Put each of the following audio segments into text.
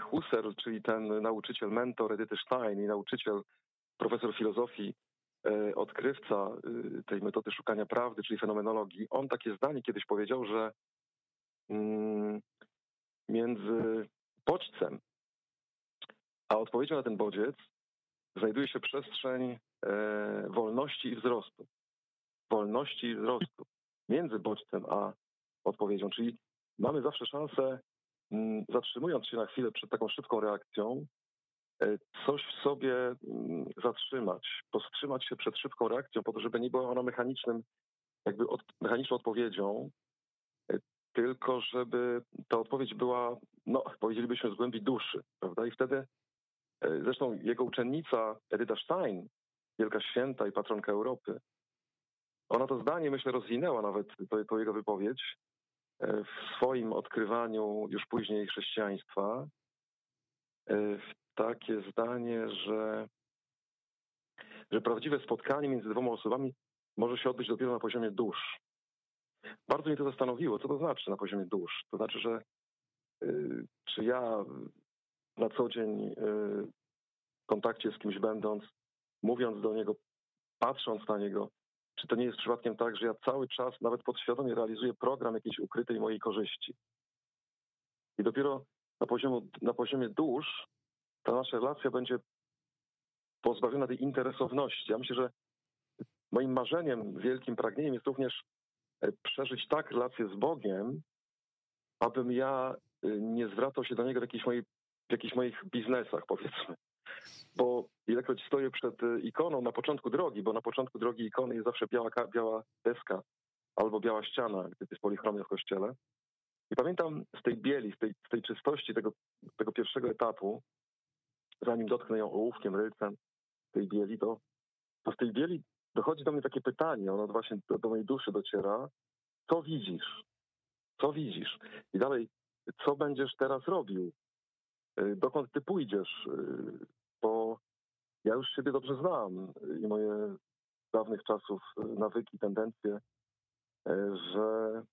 Husserl, czyli ten nauczyciel, mentor Edyty Stein i nauczyciel, profesor filozofii, odkrywca tej metody szukania prawdy, czyli fenomenologii, on takie zdanie kiedyś powiedział, że między bodźcem a odpowiedzią na ten bodziec znajduje się przestrzeń wolności i wzrostu. Wolności i wzrostu między bodźcem a odpowiedzią. Czyli mamy zawsze szansę, zatrzymując się na chwilę przed taką szybką reakcją, coś w sobie zatrzymać, powstrzymać się przed szybką reakcją, po to, żeby nie była ona mechaniczną odpowiedzią, tylko żeby ta odpowiedź była, powiedzielibyśmy, z głębi duszy, prawda? I wtedy, zresztą jego uczennica Edyta Stein, wielka święta i patronka Europy, ona to zdanie, myślę, rozwinęła nawet, to jego wypowiedź, w swoim odkrywaniu już później chrześcijaństwa, takie zdanie, że prawdziwe spotkanie między dwoma osobami może się odbyć dopiero na poziomie dusz. Bardzo mnie to zastanowiło, co to znaczy na poziomie dusz. To znaczy, że czy ja na co dzień w kontakcie z kimś będąc, mówiąc do niego, patrząc na niego, czy to nie jest przypadkiem tak, że ja cały czas, nawet podświadomie realizuję program jakiejś ukrytej mojej korzyści. I dopiero na poziomie dusz ta nasza relacja będzie pozbawiona tej interesowności. Ja myślę, że moim marzeniem, wielkim pragnieniem jest również przeżyć tak relację z Bogiem, abym ja nie zwracał się do Niego w jakichś moich biznesach, powiedzmy. Bo ilekroć stoję przed ikoną na początku drogi, bo na początku drogi ikony jest zawsze biała deska albo biała ściana, gdy jest polichromia w kościele. I pamiętam z tej bieli, z tej czystości tego pierwszego etapu, zanim dotknę ją ołówkiem, rylcem tej bieli, to w tej bieli dochodzi do mnie takie pytanie, ono właśnie do mojej duszy dociera. Co widzisz? Co widzisz? I dalej, co będziesz teraz robił? Dokąd ty pójdziesz? Bo ja już siebie dobrze znam i moje z dawnych czasów nawyki, tendencje, że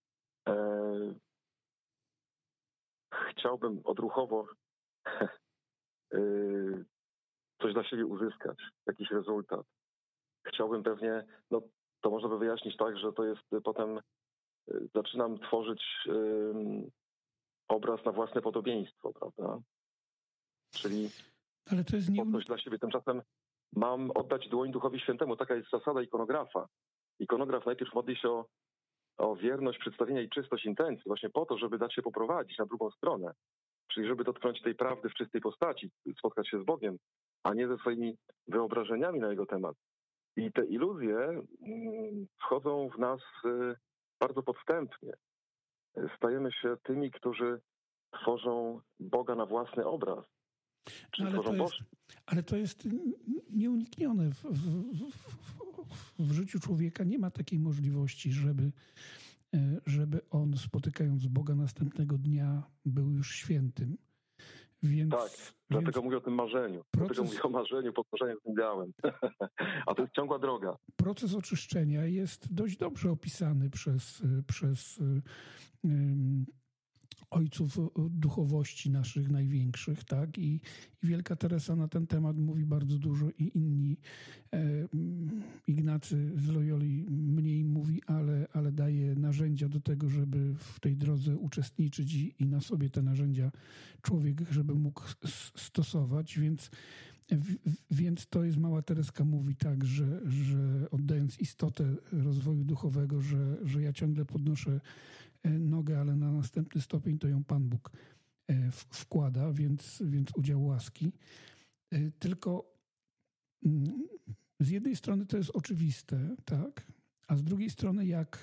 chciałbym odruchowo coś dla siebie uzyskać, jakiś rezultat. Chciałbym pewnie, to można by wyjaśnić tak, że to jest potem, zaczynam tworzyć obraz na własne podobieństwo, prawda? Czyli ale to jest coś dla siebie. Tymczasem mam oddać dłoń Duchowi Świętemu. Taka jest zasada ikonografa. Ikonograf najpierw modli się o wierność przedstawienia i czystość intencji, właśnie po to, żeby dać się poprowadzić na drugą stronę. Czyli żeby dotknąć tej prawdy w czystej postaci, spotkać się z Bogiem, a nie ze swoimi wyobrażeniami na Jego temat. I te iluzje wchodzą w nas bardzo podstępnie. Stajemy się tymi, którzy tworzą Boga na własny obraz. Ale to jest nieuniknione. W życiu człowieka nie ma takiej możliwości, żeby on, spotykając Boga następnego dnia, był już świętym. Dlatego mówię o tym marzeniu. Dlatego mówię o marzeniu, podążaniu tym ideałem. A to jest ciągła droga. Proces oczyszczenia jest dość dobrze opisany przez ojców duchowości naszych największych, tak? I Wielka Teresa na ten temat mówi bardzo dużo i inni. Ignacy z Loyoli mniej mówi, ale daje narzędzia do tego, żeby w tej drodze uczestniczyć i na sobie te narzędzia człowiek, żeby mógł stosować, więc to jest Mała Tereska mówi tak, że oddając istotę rozwoju duchowego, że ja ciągle podnoszę nogę, ale na następny stopień to ją Pan Bóg wkłada, więc udział łaski. Tylko z jednej strony to jest oczywiste, tak, a z drugiej strony jak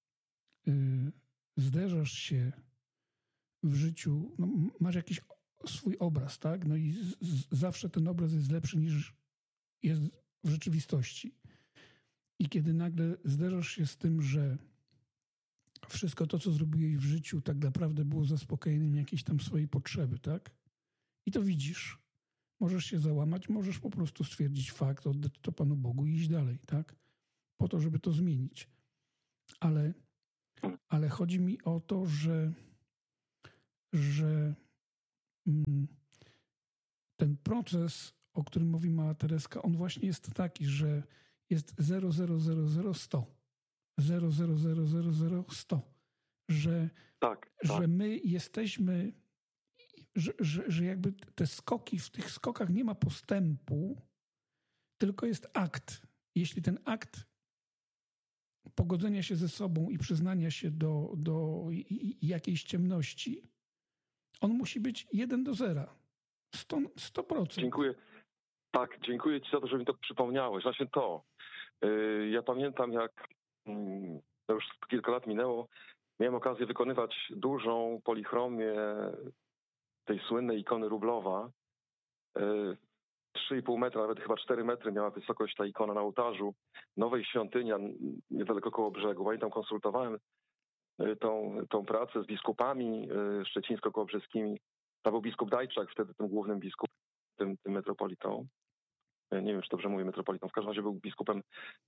zderzasz się w życiu, masz jakiś swój obraz, tak, i zawsze ten obraz jest lepszy niż jest w rzeczywistości. I kiedy nagle zderzasz się z tym, że wszystko to, co zrobiłeś w życiu, tak naprawdę było zaspokojeniem jakiejś tam swojej potrzeby, tak? I to widzisz. Możesz się załamać, możesz po prostu stwierdzić fakt, oddać to Panu Bogu i iść dalej, tak? Po to, żeby to zmienić. Ale chodzi mi o to, że ten proces, o którym mówi mała Tereska, on właśnie jest taki, że jest 0,000,100. 0,000,100. Że my jesteśmy, że jakby te skoki, w tych skokach nie ma postępu, tylko jest akt. Jeśli ten akt pogodzenia się ze sobą i przyznania się do jakiejś ciemności, on musi być 1:0. 100%. Dziękuję. Tak, dziękuję Ci za to, że mi to przypomniałeś. Właśnie to. Ja pamiętam, jak to już kilka lat minęło, miałem okazję wykonywać dużą polichromię tej słynnej ikony Rublowa. 3,5 metra, nawet chyba 4 metry miała wysokość ta ikona na ołtarzu nowej świątyni niedaleko koło brzegu. Pamiętam, konsultowałem tą pracę z biskupami szczecińsko-kołobrzeskimi. Tam był biskup Dajczak, wtedy tym głównym biskupem, tym metropolitą. Nie wiem, czy dobrze mówię metropolitą. W każdym razie był biskupem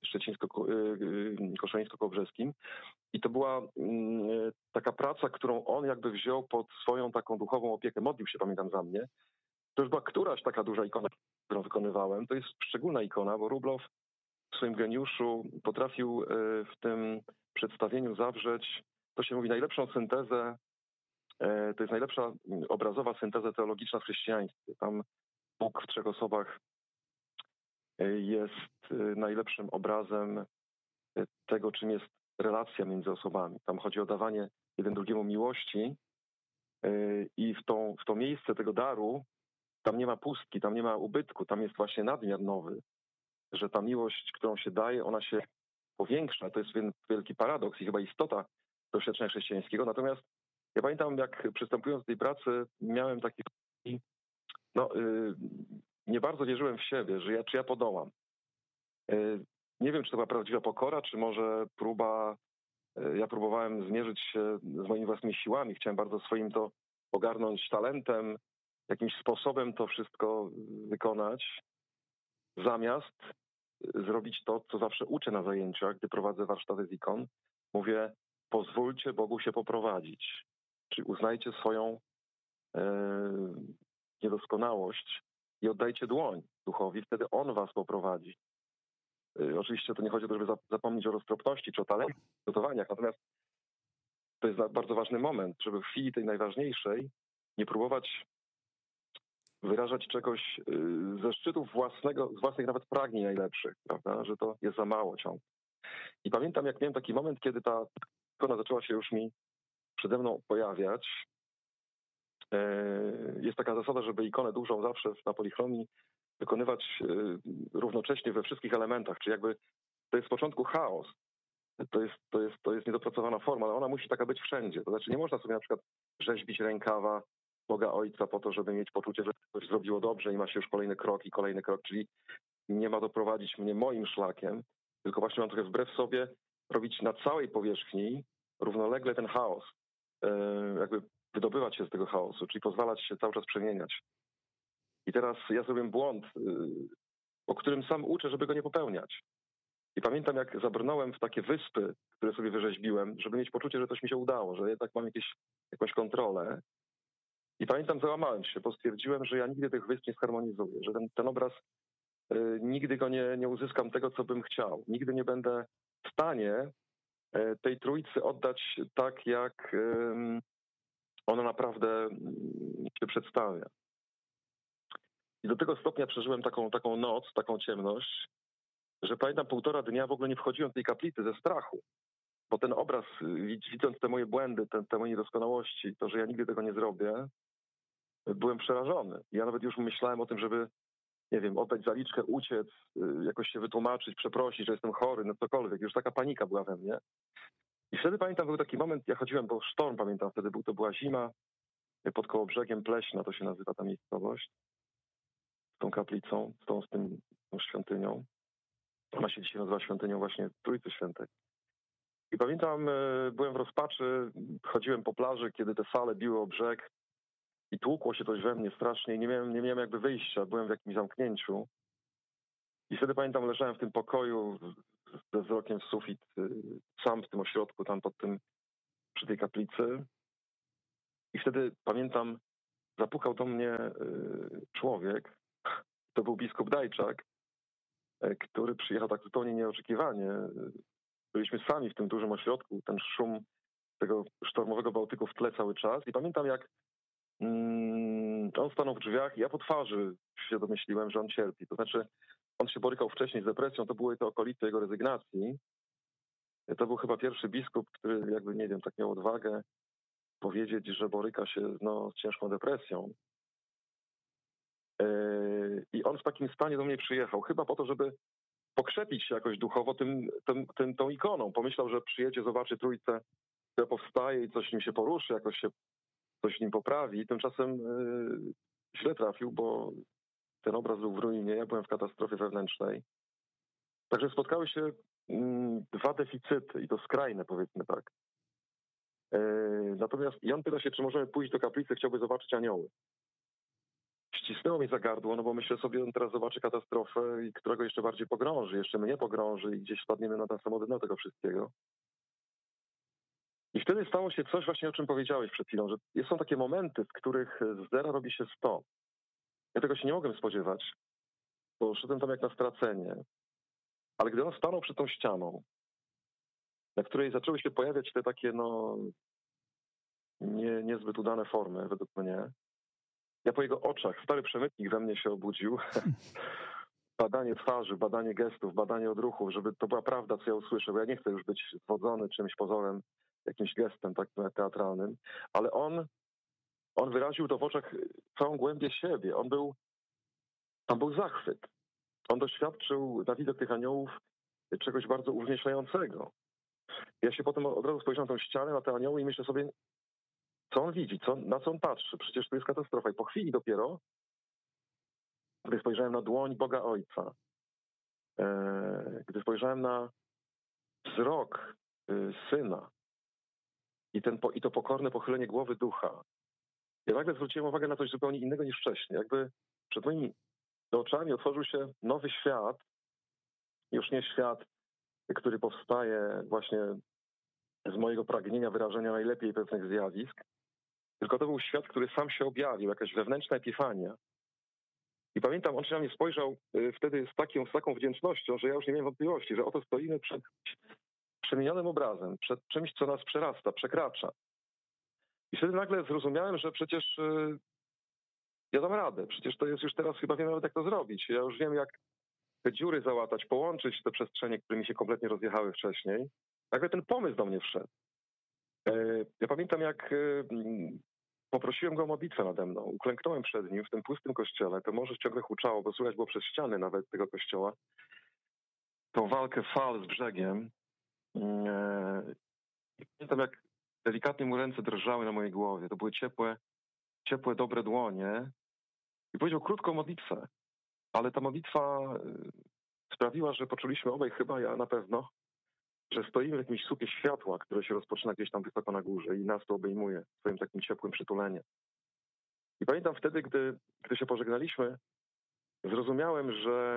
szczecińsko-koszeńsko-kołobrzeskim. I to była taka praca, którą on jakby wziął pod swoją taką duchową opiekę. Modlił się, pamiętam, za mnie. To już była któraś taka duża ikona, którą wykonywałem. To jest szczególna ikona, bo Rublow w swoim geniuszu potrafił w tym przedstawieniu zawrzeć, to się mówi, najlepszą syntezę, to jest najlepsza obrazowa synteza teologiczna w chrześcijaństwie. Tam Bóg w trzech osobach jest najlepszym obrazem tego, czym jest relacja między osobami. Tam chodzi o dawanie jeden drugiemu miłości i w to miejsce tego daru tam nie ma pustki, tam nie ma ubytku, tam jest właśnie nadmiar nowy, że ta miłość, którą się daje, ona się powiększa. To jest wielki paradoks i chyba istota doświadczenia chrześcijańskiego. Natomiast ja pamiętam, jak przystępując do tej pracy, miałem taki, nie bardzo wierzyłem w siebie, że czy ja podołam. Nie wiem, czy to była prawdziwa pokora, czy może ja próbowałem zmierzyć się z moimi własnymi siłami. Chciałem bardzo swoim to ogarnąć talentem, jakimś sposobem to wszystko wykonać, zamiast zrobić to, co zawsze uczę na zajęciach, gdy prowadzę warsztaty z ikon. Mówię, pozwólcie Bogu się poprowadzić. Czyli uznajcie swoją niedoskonałość i oddajcie dłoń Duchowi, wtedy On was poprowadzi. Oczywiście to nie chodzi o to, żeby zapomnieć o roztropności czy o talencie, gotowaniach, natomiast to jest bardzo ważny moment, żeby w chwili tej najważniejszej nie próbować wyrażać czegoś ze szczytów z własnych nawet pragnień najlepszych, prawda, że to jest za mało ciągle. I pamiętam, jak miałem taki moment, kiedy ta ikona zaczęła się już mi przede mną pojawiać. Jest taka zasada, żeby ikonę dużą zawsze na polichromii wykonywać równocześnie we wszystkich elementach, czyli jakby to jest z początku chaos. To jest niedopracowana forma, ale ona musi taka być wszędzie. To znaczy nie można sobie na przykład rzeźbić rękawa Boga Ojca po to, żeby mieć poczucie, że coś zrobiło dobrze i ma się już kolejny krok, czyli nie ma doprowadzić mnie moim szlakiem, tylko właśnie mam trochę wbrew sobie robić na całej powierzchni równolegle ten chaos, jakby wydobywać się z tego chaosu, czyli pozwalać się cały czas przemieniać. I teraz ja zrobiłem błąd, o którym sam uczę, żeby go nie popełniać. I pamiętam, jak zabrnąłem w takie wyspy, które sobie wyrzeźbiłem, żeby mieć poczucie, że coś mi się udało, że jednak mam jakąś kontrolę. I pamiętam, załamałem się, bo stwierdziłem, że ja nigdy tych wysp nie zharmonizuję, że ten obraz nigdy go nie uzyskam tego, co bym chciał. Nigdy nie będę w stanie tej trójcy oddać tak, jak ona naprawdę się przedstawia. I do tego stopnia przeżyłem taką noc, taką ciemność, że pamiętam 1,5 dnia w ogóle nie wchodziłem do tej kaplicy ze strachu. Bo ten obraz, widząc te moje błędy, te moje niedoskonałości, to, że ja nigdy tego nie zrobię, byłem przerażony. Ja nawet już myślałem o tym, żeby, nie wiem, oddać zaliczkę, uciec, jakoś się wytłumaczyć, przeprosić, że jestem chory, no cokolwiek. Już taka panika była we mnie. I wtedy pamiętam, był taki moment, ja chodziłem, bo sztorm, pamiętam, wtedy to była zima, pod Kołobrzegiem, Pleśna to się nazywa ta miejscowość, z tą kaplicą, z tą świątynią. Ona się dzisiaj nazywa świątynią właśnie Trójcy Świętej. I pamiętam, byłem w rozpaczy, chodziłem po plaży, kiedy te fale biły o brzeg i tłukło się coś we mnie strasznie i nie miałem jakby wyjścia, byłem w jakimś zamknięciu. I wtedy pamiętam, leżałem w tym pokoju ze wzrokiem w sufit, sam w tym ośrodku, tam przy tej kaplicy. I wtedy pamiętam, zapukał do mnie człowiek, to był biskup Dajczak, który przyjechał tak zupełnie nieoczekiwanie. Byliśmy sami w tym dużym ośrodku, ten szum tego sztormowego Bałtyku w tle cały czas i pamiętam, jak on stanął w drzwiach i ja po twarzy się domyśliłem, że on cierpi. To znaczy, on się borykał wcześniej z depresją, to były te okolice jego rezygnacji. To był chyba pierwszy biskup, który jakby, nie wiem, tak miał odwagę powiedzieć, że boryka się z ciężką depresją. I on w takim stanie do mnie przyjechał, chyba po to, żeby pokrzepić się jakoś duchowo tą ikoną. Pomyślał, że przyjedzie, zobaczy Trójcę, która powstaje i coś w nim się poruszy, jakoś się coś w nim poprawi. Tymczasem źle trafił, bo ten obraz był w ruinie, ja byłem w katastrofie wewnętrznej. Także spotkały się dwa deficyty i to skrajne, powiedzmy tak. Natomiast Jan pyta się, czy możemy pójść do kaplicy, chciałby zobaczyć anioły. Ścisnęło mi za gardło, no bo myślę sobie, on teraz zobaczy katastrofę, i którego jeszcze bardziej pogrąży, jeszcze mnie pogrąży i gdzieś spadniemy na tę samą dno tego wszystkiego. I wtedy stało się coś właśnie, o czym powiedziałeś przed chwilą, że są takie momenty, w których z zera robi się 100. Ja tego się nie mogłem spodziewać, bo szedłem tam jak na stracenie. Ale gdy on stanął przed tą ścianą, na której zaczęły się pojawiać te takie, niezbyt udane formy, według mnie, ja po jego oczach, stary przemytnik we mnie się obudził. Badanie twarzy, badanie gestów, badanie odruchów, żeby to była prawda, co ja usłyszę, bo ja nie chcę już być zwodzony czymś pozorem, jakimś gestem tak teatralnym, ale on wyraził to w oczach całą głębię siebie. Tam był zachwyt. On doświadczył na widok tych aniołów czegoś bardzo uwzniesiającego. Ja się potem od razu spojrzałem na tę ścianę, na te anioły i myślę sobie, co on widzi, na co on patrzy. Przecież to jest katastrofa. I po chwili dopiero, gdy spojrzałem na dłoń Boga Ojca, gdy spojrzałem na wzrok Syna i to pokorne pochylenie głowy Ducha, ja nagle zwróciłem uwagę na coś zupełnie innego niż wcześniej. Jakby przed moimi oczami otworzył się nowy świat, już nie świat, który powstaje właśnie z mojego pragnienia wyrażenia najlepiej pewnych zjawisk, tylko to był świat, który sam się objawił, jakaś wewnętrzna epifania. I pamiętam, on się na mnie spojrzał wtedy z taką wdzięcznością, że ja już nie miałem wątpliwości, że oto stoimy przed przemienionym obrazem, przed czymś, co nas przerasta, przekracza. I wtedy nagle zrozumiałem, że przecież ja dam radę, przecież to jest już teraz, chyba wiem nawet, jak to zrobić. Ja już wiem, jak te dziury załatać, połączyć te przestrzenie, które mi się kompletnie rozjechały wcześniej. Nagle ten pomysł do mnie wszedł. Ja pamiętam, jak poprosiłem go o modlitwę nade mną. Uklęknąłem przed nim w tym pustym kościele. To morze ciągle huczało, bo słychać było przez ściany nawet tego kościoła. Tą walkę fal z brzegiem. Pamiętam, jak delikatnie mu ręce drżały na mojej głowie. To były ciepłe, dobre dłonie. I powiedział krótką modlitwę. Ale ta modlitwa sprawiła, że poczuliśmy obaj, chyba ja na pewno, że stoimy w jakimś słupie światła, które się rozpoczyna gdzieś tam wysoko na górze i nas to obejmuje swoim takim ciepłym przytuleniem. I pamiętam wtedy, gdy się pożegnaliśmy, zrozumiałem,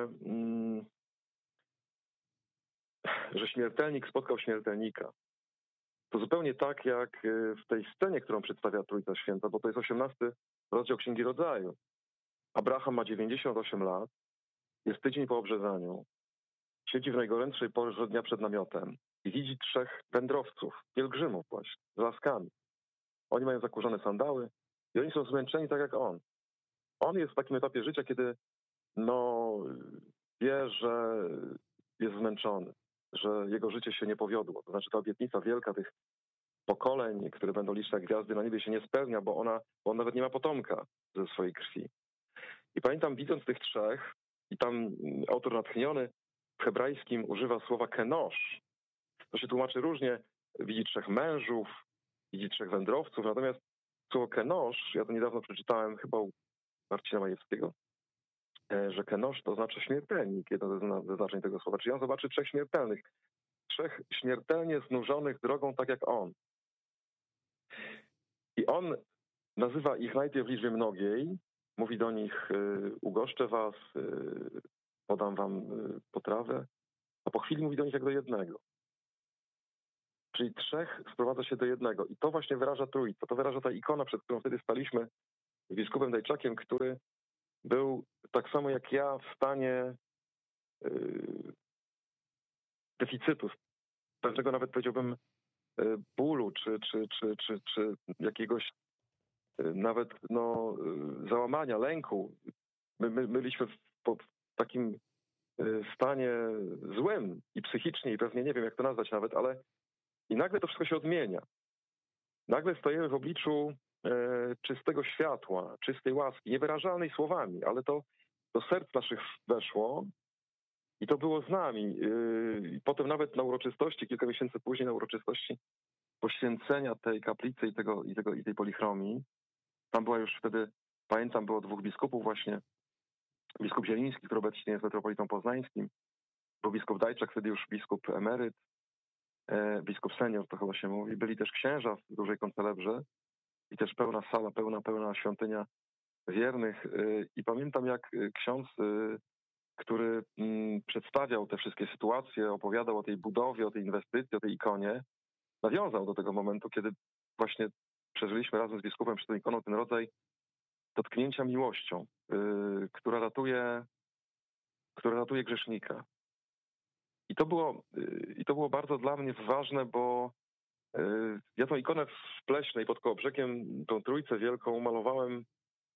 że śmiertelnik spotkał śmiertelnika. To zupełnie tak, jak w tej scenie, którą przedstawia Trójca Święta, bo to jest 18 rozdział Księgi Rodzaju. Abraham ma 98 lat, jest tydzień po obrzezaniu, siedzi w najgorętszej porze dnia przed namiotem i widzi 3 wędrowców, pielgrzymów właśnie, z laskami. Oni mają zakurzone sandały i oni są zmęczeni tak jak on. On jest w takim etapie życia, kiedy wie, że jest zmęczony, że jego życie się nie powiodło. To znaczy ta obietnica wielka tych pokoleń, które będą liczne jak gwiazdy na niebie, się nie spełnia, bo on nawet nie ma potomka ze swojej krwi. I pamiętam, widząc tych 3, i tam autor natchniony w hebrajskim używa słowa kenosz. To się tłumaczy różnie. Widzi 3 mężów, widzi 3 wędrowców. Natomiast słowo kenosz, ja to niedawno przeczytałem chyba u Marcina Majewskiego, że kenosz to znaczy śmiertelnik, jedno ze znaczeń tego słowa. Czyli on zobaczy 3 śmiertelnych. 3 śmiertelnie znużonych drogą tak jak on. I on nazywa ich najpierw w liczbie mnogiej, mówi do nich, ugoszczę was, podam wam potrawę, a po chwili mówi do nich jak do jednego. Czyli 3 sprowadza się do jednego. I to właśnie wyraża Trójca. To wyraża ta ikona, przed którą wtedy staliśmy biskupem Dajczakiem, który był tak samo jak ja w stanie deficytu, pewnego nawet powiedziałbym bólu, czy jakiegoś nawet załamania, lęku. My byliśmy w takim stanie złym i psychicznie, i pewnie nie wiem, jak to nazwać nawet, ale i nagle to wszystko się odmienia. Nagle stajemy w obliczu czystego światła, czystej łaski, niewyrażalnej słowami, ale to do serc naszych weszło i to było z nami. I potem nawet na uroczystości, kilka miesięcy później na uroczystości poświęcenia tej kaplicy i tej polichromii, tam była już wtedy, pamiętam, było 2 biskupów właśnie, biskup Zieliński, który obecnie jest metropolitą poznańskim, był biskup Dajczak, wtedy już biskup emeryt, biskup senior to chyba się mówi, byli też księża w dużej koncelebrze i też pełna sala, pełna świątynia wiernych. I pamiętam, jak ksiądz, który przedstawiał te wszystkie sytuacje, opowiadał o tej budowie, o tej inwestycji, o tej ikonie, nawiązał do tego momentu, kiedy właśnie przeżyliśmy razem z biskupem przy tą ikoną ten rodzaj dotknięcia miłością, która ratuje grzesznika. I to było bardzo dla mnie ważne, bo ja tą ikonę w Pleśnej pod Kołobrzegiem, tą Trójcę Wielką malowałem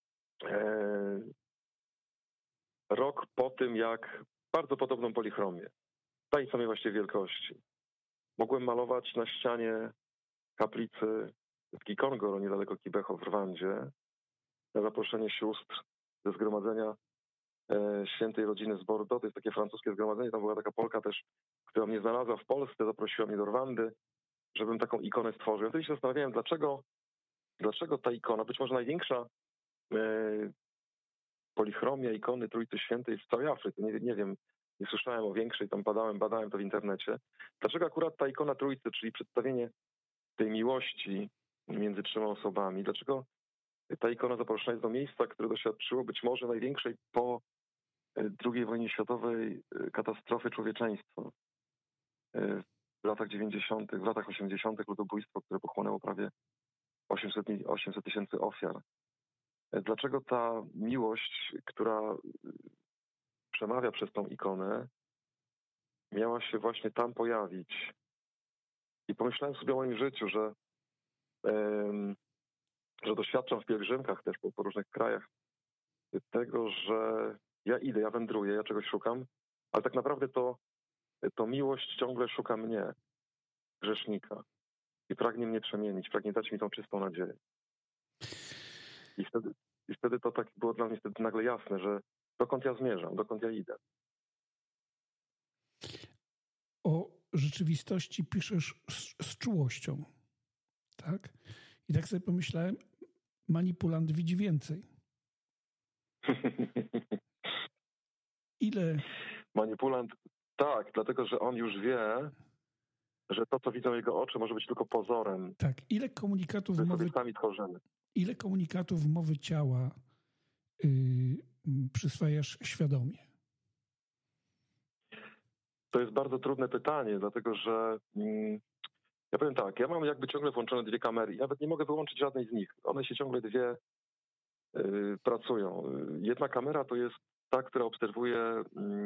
rok po tym, jak bardzo podobną polichromię, tej samej właśnie wielkości. Mogłem malować na ścianie kaplicy w Kikongoro, niedaleko Kibeho w Rwandzie, na zaproszenie sióstr ze zgromadzenia Świętej Rodziny z Bordeaux. To jest takie francuskie zgromadzenie. Tam była taka Polka też, która mnie znalazła w Polsce, zaprosiła mnie do Rwandy, żebym taką ikonę stworzył. Ja wtedy się zastanawiałem, dlaczego ta ikona, być może największa polichromia ikony Trójcy Świętej w całej Afryce. Nie wiem, nie słyszałem o większej, tam badałem to w internecie. Dlaczego akurat ta ikona Trójcy, czyli przedstawienie tej miłości między 3 osobami, dlaczego ta ikona zaproszona jest do miejsca, które doświadczyło być może największej po II wojnie światowej katastrofy człowieczeństwa. W latach 90., w latach 80. ludobójstwo, które pochłonęło prawie 800 tysięcy ofiar. Dlaczego ta miłość, która przemawia przez tą ikonę, miała się właśnie tam pojawić? I pomyślałem sobie o moim życiu, że doświadczam w pielgrzymkach też po różnych krajach tego, że ja idę, ja wędruję, ja czegoś szukam, ale tak naprawdę to miłość ciągle szuka mnie, grzesznika. I pragnie mnie przemienić, pragnie dać mi tą czystą nadzieję. I wtedy to tak było dla mnie wtedy nagle jasne, że dokąd ja zmierzam, dokąd ja idę. O rzeczywistości piszesz z czułością, tak? I tak sobie pomyślałem, manipulant widzi więcej. Ile? Manipulant, tak, dlatego że on już wie, że to, co widzą jego oczy, może być tylko pozorem. Tak, ile komunikatów sami tworzymy. Ile komunikatów mowy ciała przyswajasz świadomie? To jest bardzo trudne pytanie, dlatego że ja powiem tak, ja mam jakby ciągle włączone 2 kamery i nawet nie mogę wyłączyć żadnej z nich. One się ciągle 2 pracują. Jedna kamera to jest ta, która obserwuje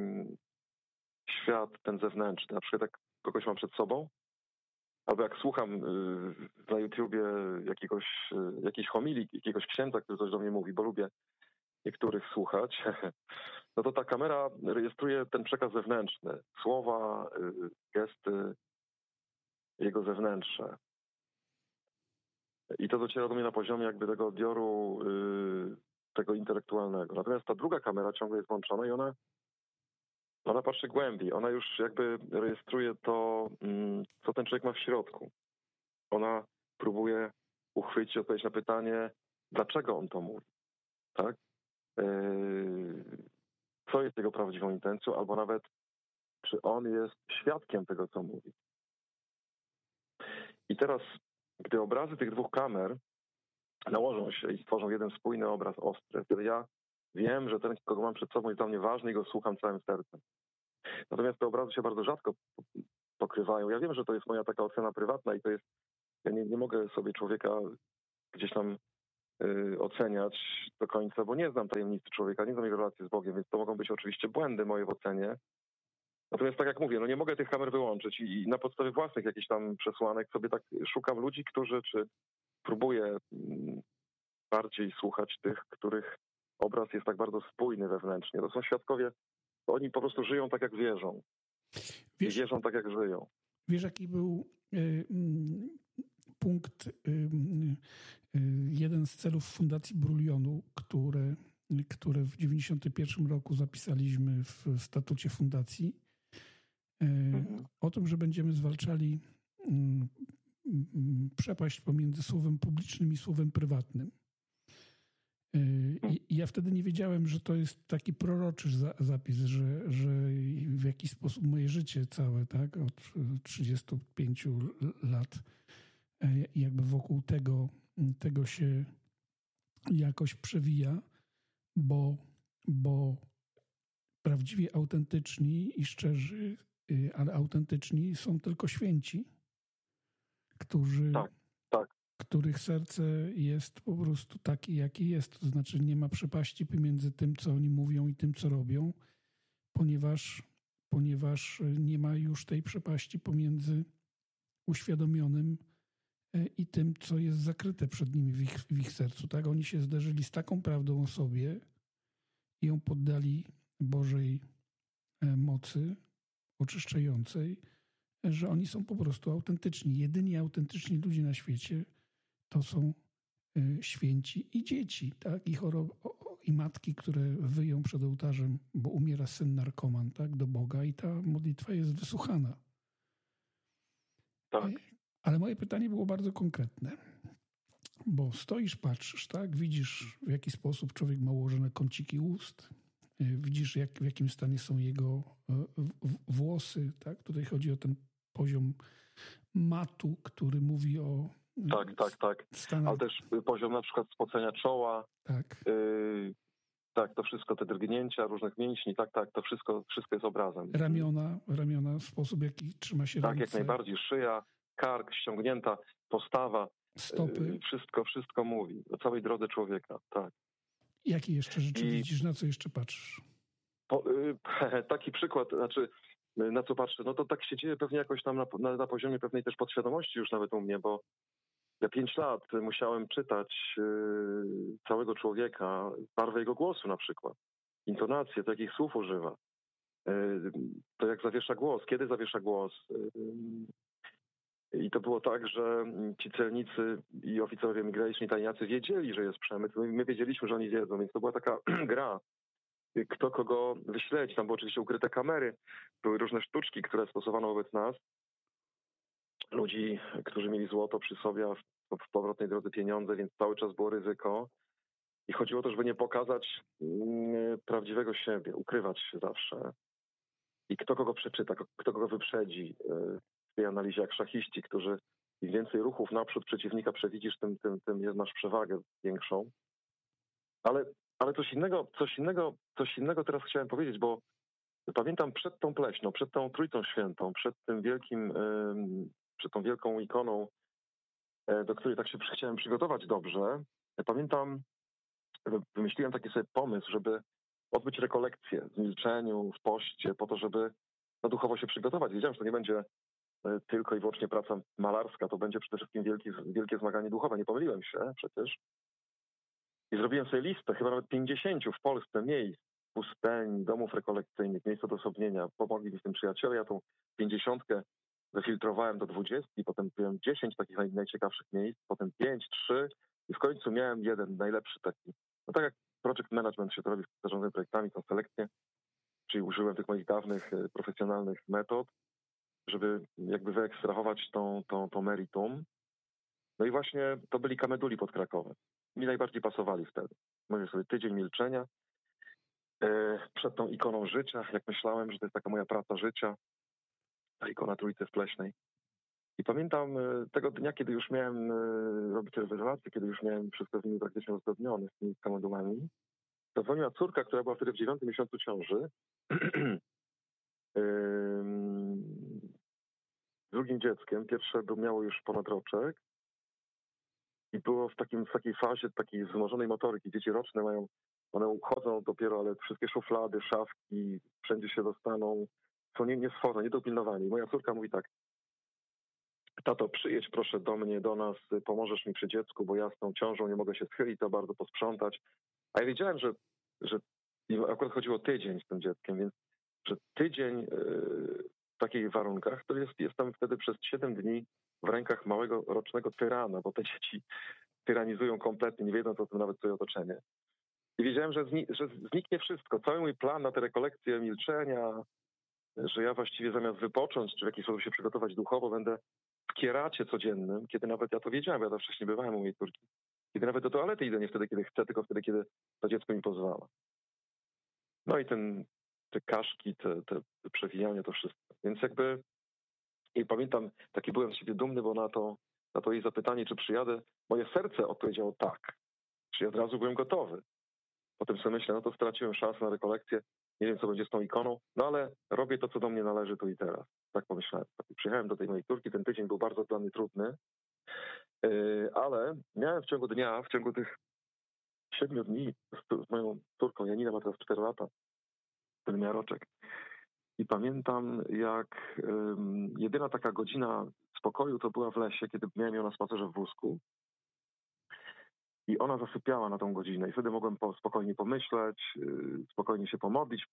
świat ten zewnętrzny. Na przykład jak kogoś mam przed sobą, albo jak słucham na YouTubie jakiejś homilii, jakiegoś księdza, który coś do mnie mówi, bo lubię niektórych słuchać, no to ta kamera rejestruje ten przekaz zewnętrzny. Słowa, gesty, jego zewnętrzne. I to dociera do mnie na poziomie jakby tego odbioru tego intelektualnego. Natomiast ta druga kamera ciągle jest włączona i ona patrzy głębiej. Ona już jakby rejestruje to, co ten człowiek ma w środku. Ona próbuje uchwycić odpowiedź na pytanie, dlaczego on to mówi. Tak? Co jest jego prawdziwą intencją, albo nawet czy on jest świadkiem tego, co mówi. I teraz, gdy obrazy tych 2 kamer nałożą się i stworzą jeden spójny obraz ostry, wtedy ja wiem, że ten, kogo mam przed sobą, jest dla mnie ważny i go słucham całym sercem. Natomiast te obrazy się bardzo rzadko pokrywają. Ja wiem, że to jest moja taka ocena prywatna i to jest, ja nie mogę sobie człowieka gdzieś tam oceniać do końca, bo nie znam tajemnicy człowieka, nie znam jego relacji z Bogiem, więc to mogą być oczywiście błędy moje w ocenie. Natomiast tak jak mówię, no nie mogę tych kamer wyłączyć i na podstawie własnych jakichś tam przesłanek sobie tak szukam ludzi, czy próbuję bardziej słuchać tych, których obraz jest tak bardzo spójny wewnętrznie. To są świadkowie, oni po prostu żyją tak, jak wierzą. Wierzą tak, jak żyją. Wiesz, jaki był punkt, jeden z celów Fundacji Brulionu, które w 1991 roku zapisaliśmy w statucie fundacji, o tym, że będziemy zwalczali przepaść pomiędzy słowem publicznym i słowem prywatnym. I ja wtedy nie wiedziałem, że to jest taki proroczy zapis, że w jakiś sposób moje życie całe, tak, od 35 lat jakby wokół tego się jakoś przewija, bo prawdziwie autentyczni i szczerzy, ale autentyczni są tylko święci, których serce jest po prostu takie, jakie jest. To znaczy nie ma przepaści pomiędzy tym, co oni mówią i tym, co robią, ponieważ nie ma już tej przepaści pomiędzy uświadomionym i tym, co jest zakryte przed nimi w ich sercu. Tak? Oni się zderzyli z taką prawdą o sobie i ją poddali Bożej mocy oczyszczającej, że oni są po prostu autentyczni. Jedyni autentyczni ludzie na świecie to są święci i dzieci, tak? I matki, które wyją przed ołtarzem, bo umiera syn narkoman, tak? Do Boga i ta modlitwa jest wysłuchana. Tak. Ale moje pytanie było bardzo konkretne, bo stoisz, patrzysz, tak? Widzisz, w jaki sposób człowiek ma ułożone kąciki ust, widzisz, w jakim stanie są jego włosy, tak? Tutaj chodzi o ten poziom matu, który mówi o Tak. Stanach. Ale też poziom na przykład spocenia czoła. Tak. Tak, to wszystko, te drgnięcia różnych mięśni, to wszystko jest obrazem. Ramiona, sposób, jaki trzyma się ręce. Tak, jak najbardziej. Szyja, kark, ściągnięta postawa. Stopy. Wszystko mówi o całej drodze człowieka, tak. Jakie jeszcze rzeczy widzisz? Na co jeszcze patrzysz? Taki przykład, na co patrzę, no to tak się dzieje pewnie jakoś tam na poziomie pewnej też podświadomości już nawet u mnie, bo ja 5 lat musiałem czytać całego człowieka, barwę jego głosu na przykład, intonację, to jakich słów używa, to jak zawiesza głos, kiedy zawiesza głos. I to było tak, że ci celnicy i oficerowie migration i tajniacy wiedzieli, że jest przemyt. My wiedzieliśmy, że oni wiedzą, więc to była taka gra. Kto kogo wyśledzi. Tam były oczywiście ukryte kamery, były różne sztuczki, które stosowano wobec nas. Ludzi, którzy mieli złoto przy sobie, a w powrotnej drodze pieniądze, więc cały czas było ryzyko. I chodziło o to, żeby nie pokazać prawdziwego siebie, ukrywać się zawsze. I kto kogo przeczyta, kto kogo wyprzedzi w tej analizie, jak szachiści, którzy im więcej ruchów naprzód przeciwnika przewidzisz, tym masz przewagę większą. Ale coś innego teraz chciałem powiedzieć, bo pamiętam przed tą pleśną, przed tą Trójcą Świętą, przed tą wielką ikoną, do której tak się chciałem przygotować dobrze. Pamiętam, wymyśliłem taki sobie pomysł, żeby odbyć rekolekcję w milczeniu, w poście, po to, żeby duchowo się przygotować. Wiedziałem, że to nie będzie tylko i wyłącznie praca malarska, to będzie przede wszystkim wielkie zmaganie duchowe. Nie pomyliłem się przecież. I zrobiłem sobie listę, chyba nawet 50 w Polsce miejsc, pustyń, domów rekolekcyjnych, miejsc odosobnienia. Pomogli mi w tym przyjaciele. Ja tą 50 wyfiltrowałem do 20, potem byłem 10 takich najciekawszych miejsc, potem 5, 3 i w końcu miałem jeden, najlepszy taki. No tak jak project management się to robi z zarządzaniem projektami, tą selekcję, czyli użyłem tych moich dawnych, profesjonalnych metod, żeby jakby wyekstrahować tą meritum. No i właśnie to byli Kameduli pod Krakowem. Mi najbardziej pasowali wtedy. Mówię sobie tydzień milczenia przed tą ikoną życia, jak myślałem, że to jest taka moja praca życia, ta ikona Trójcy w Pleśnej. I pamiętam tego dnia, kiedy już miałem robić rezerwację, kiedy już miałem wszystko z nimi praktycznie uzgodnione z tymi kamedulami, zadzwoniła córka, która była wtedy w 9. miesiącu ciąży, drugim dzieckiem. Pierwsze miało już ponad roczek. i było w takiej fazie takiej wzmożonej motoryki. Dzieci roczne one uchodzą dopiero, ale wszystkie szuflady, szafki, wszędzie się dostaną, są nie stworzone, niedopilnowani. Moja córka mówi tak: tato, przyjedź proszę do mnie, do nas, pomożesz mi przy dziecku, bo ja z tą ciążą nie mogę się schylić, to bardzo posprzątać. A ja wiedziałem, że i akurat chodziło o tydzień z tym dzieckiem, więc że tydzień w takich warunkach to jest tam wtedy przez 7 dni w rękach małego rocznego tyrana, bo te dzieci tyranizują kompletnie, nie wiedząc o tym nawet swoje otoczenie. I wiedziałem, że zniknie wszystko. Cały mój plan na te rekolekcje milczenia, że ja właściwie zamiast wypocząć, czy w jakiś sposób się przygotować duchowo, będę w kieracie codziennym, kiedy nawet ja to wiedziałem, ja to wcześniej bywałem u mojej córki, kiedy nawet do toalety idę nie wtedy, kiedy chcę, tylko wtedy, kiedy to dziecko mi pozwala. No i te kaszki, te przewijania, to wszystko. Więc jakby i pamiętam, taki byłem z siebie dumny, bo na to jej zapytanie, czy przyjadę, moje serce odpowiedziało tak. Czy ja od razu byłem gotowy. Potem sobie myślę, no to straciłem szansę na rekolekcję, nie wiem, co będzie z tą ikoną, no ale robię to, co do mnie należy tu i teraz. Tak pomyślałem. Przyjechałem do tej mojej córki, ten tydzień był bardzo dla mnie trudny, ale miałem w ciągu dnia, w ciągu tych 7 dni z moją córką, Janina ma teraz 4 lata, wtedy miała roczek. I pamiętam, jak jedyna taka godzina spokoju to była w lesie, kiedy miałem ją na spacerze w wózku. I ona zasypiała na tą godzinę. I wtedy mogłem spokojnie pomyśleć, spokojnie się pomodlić.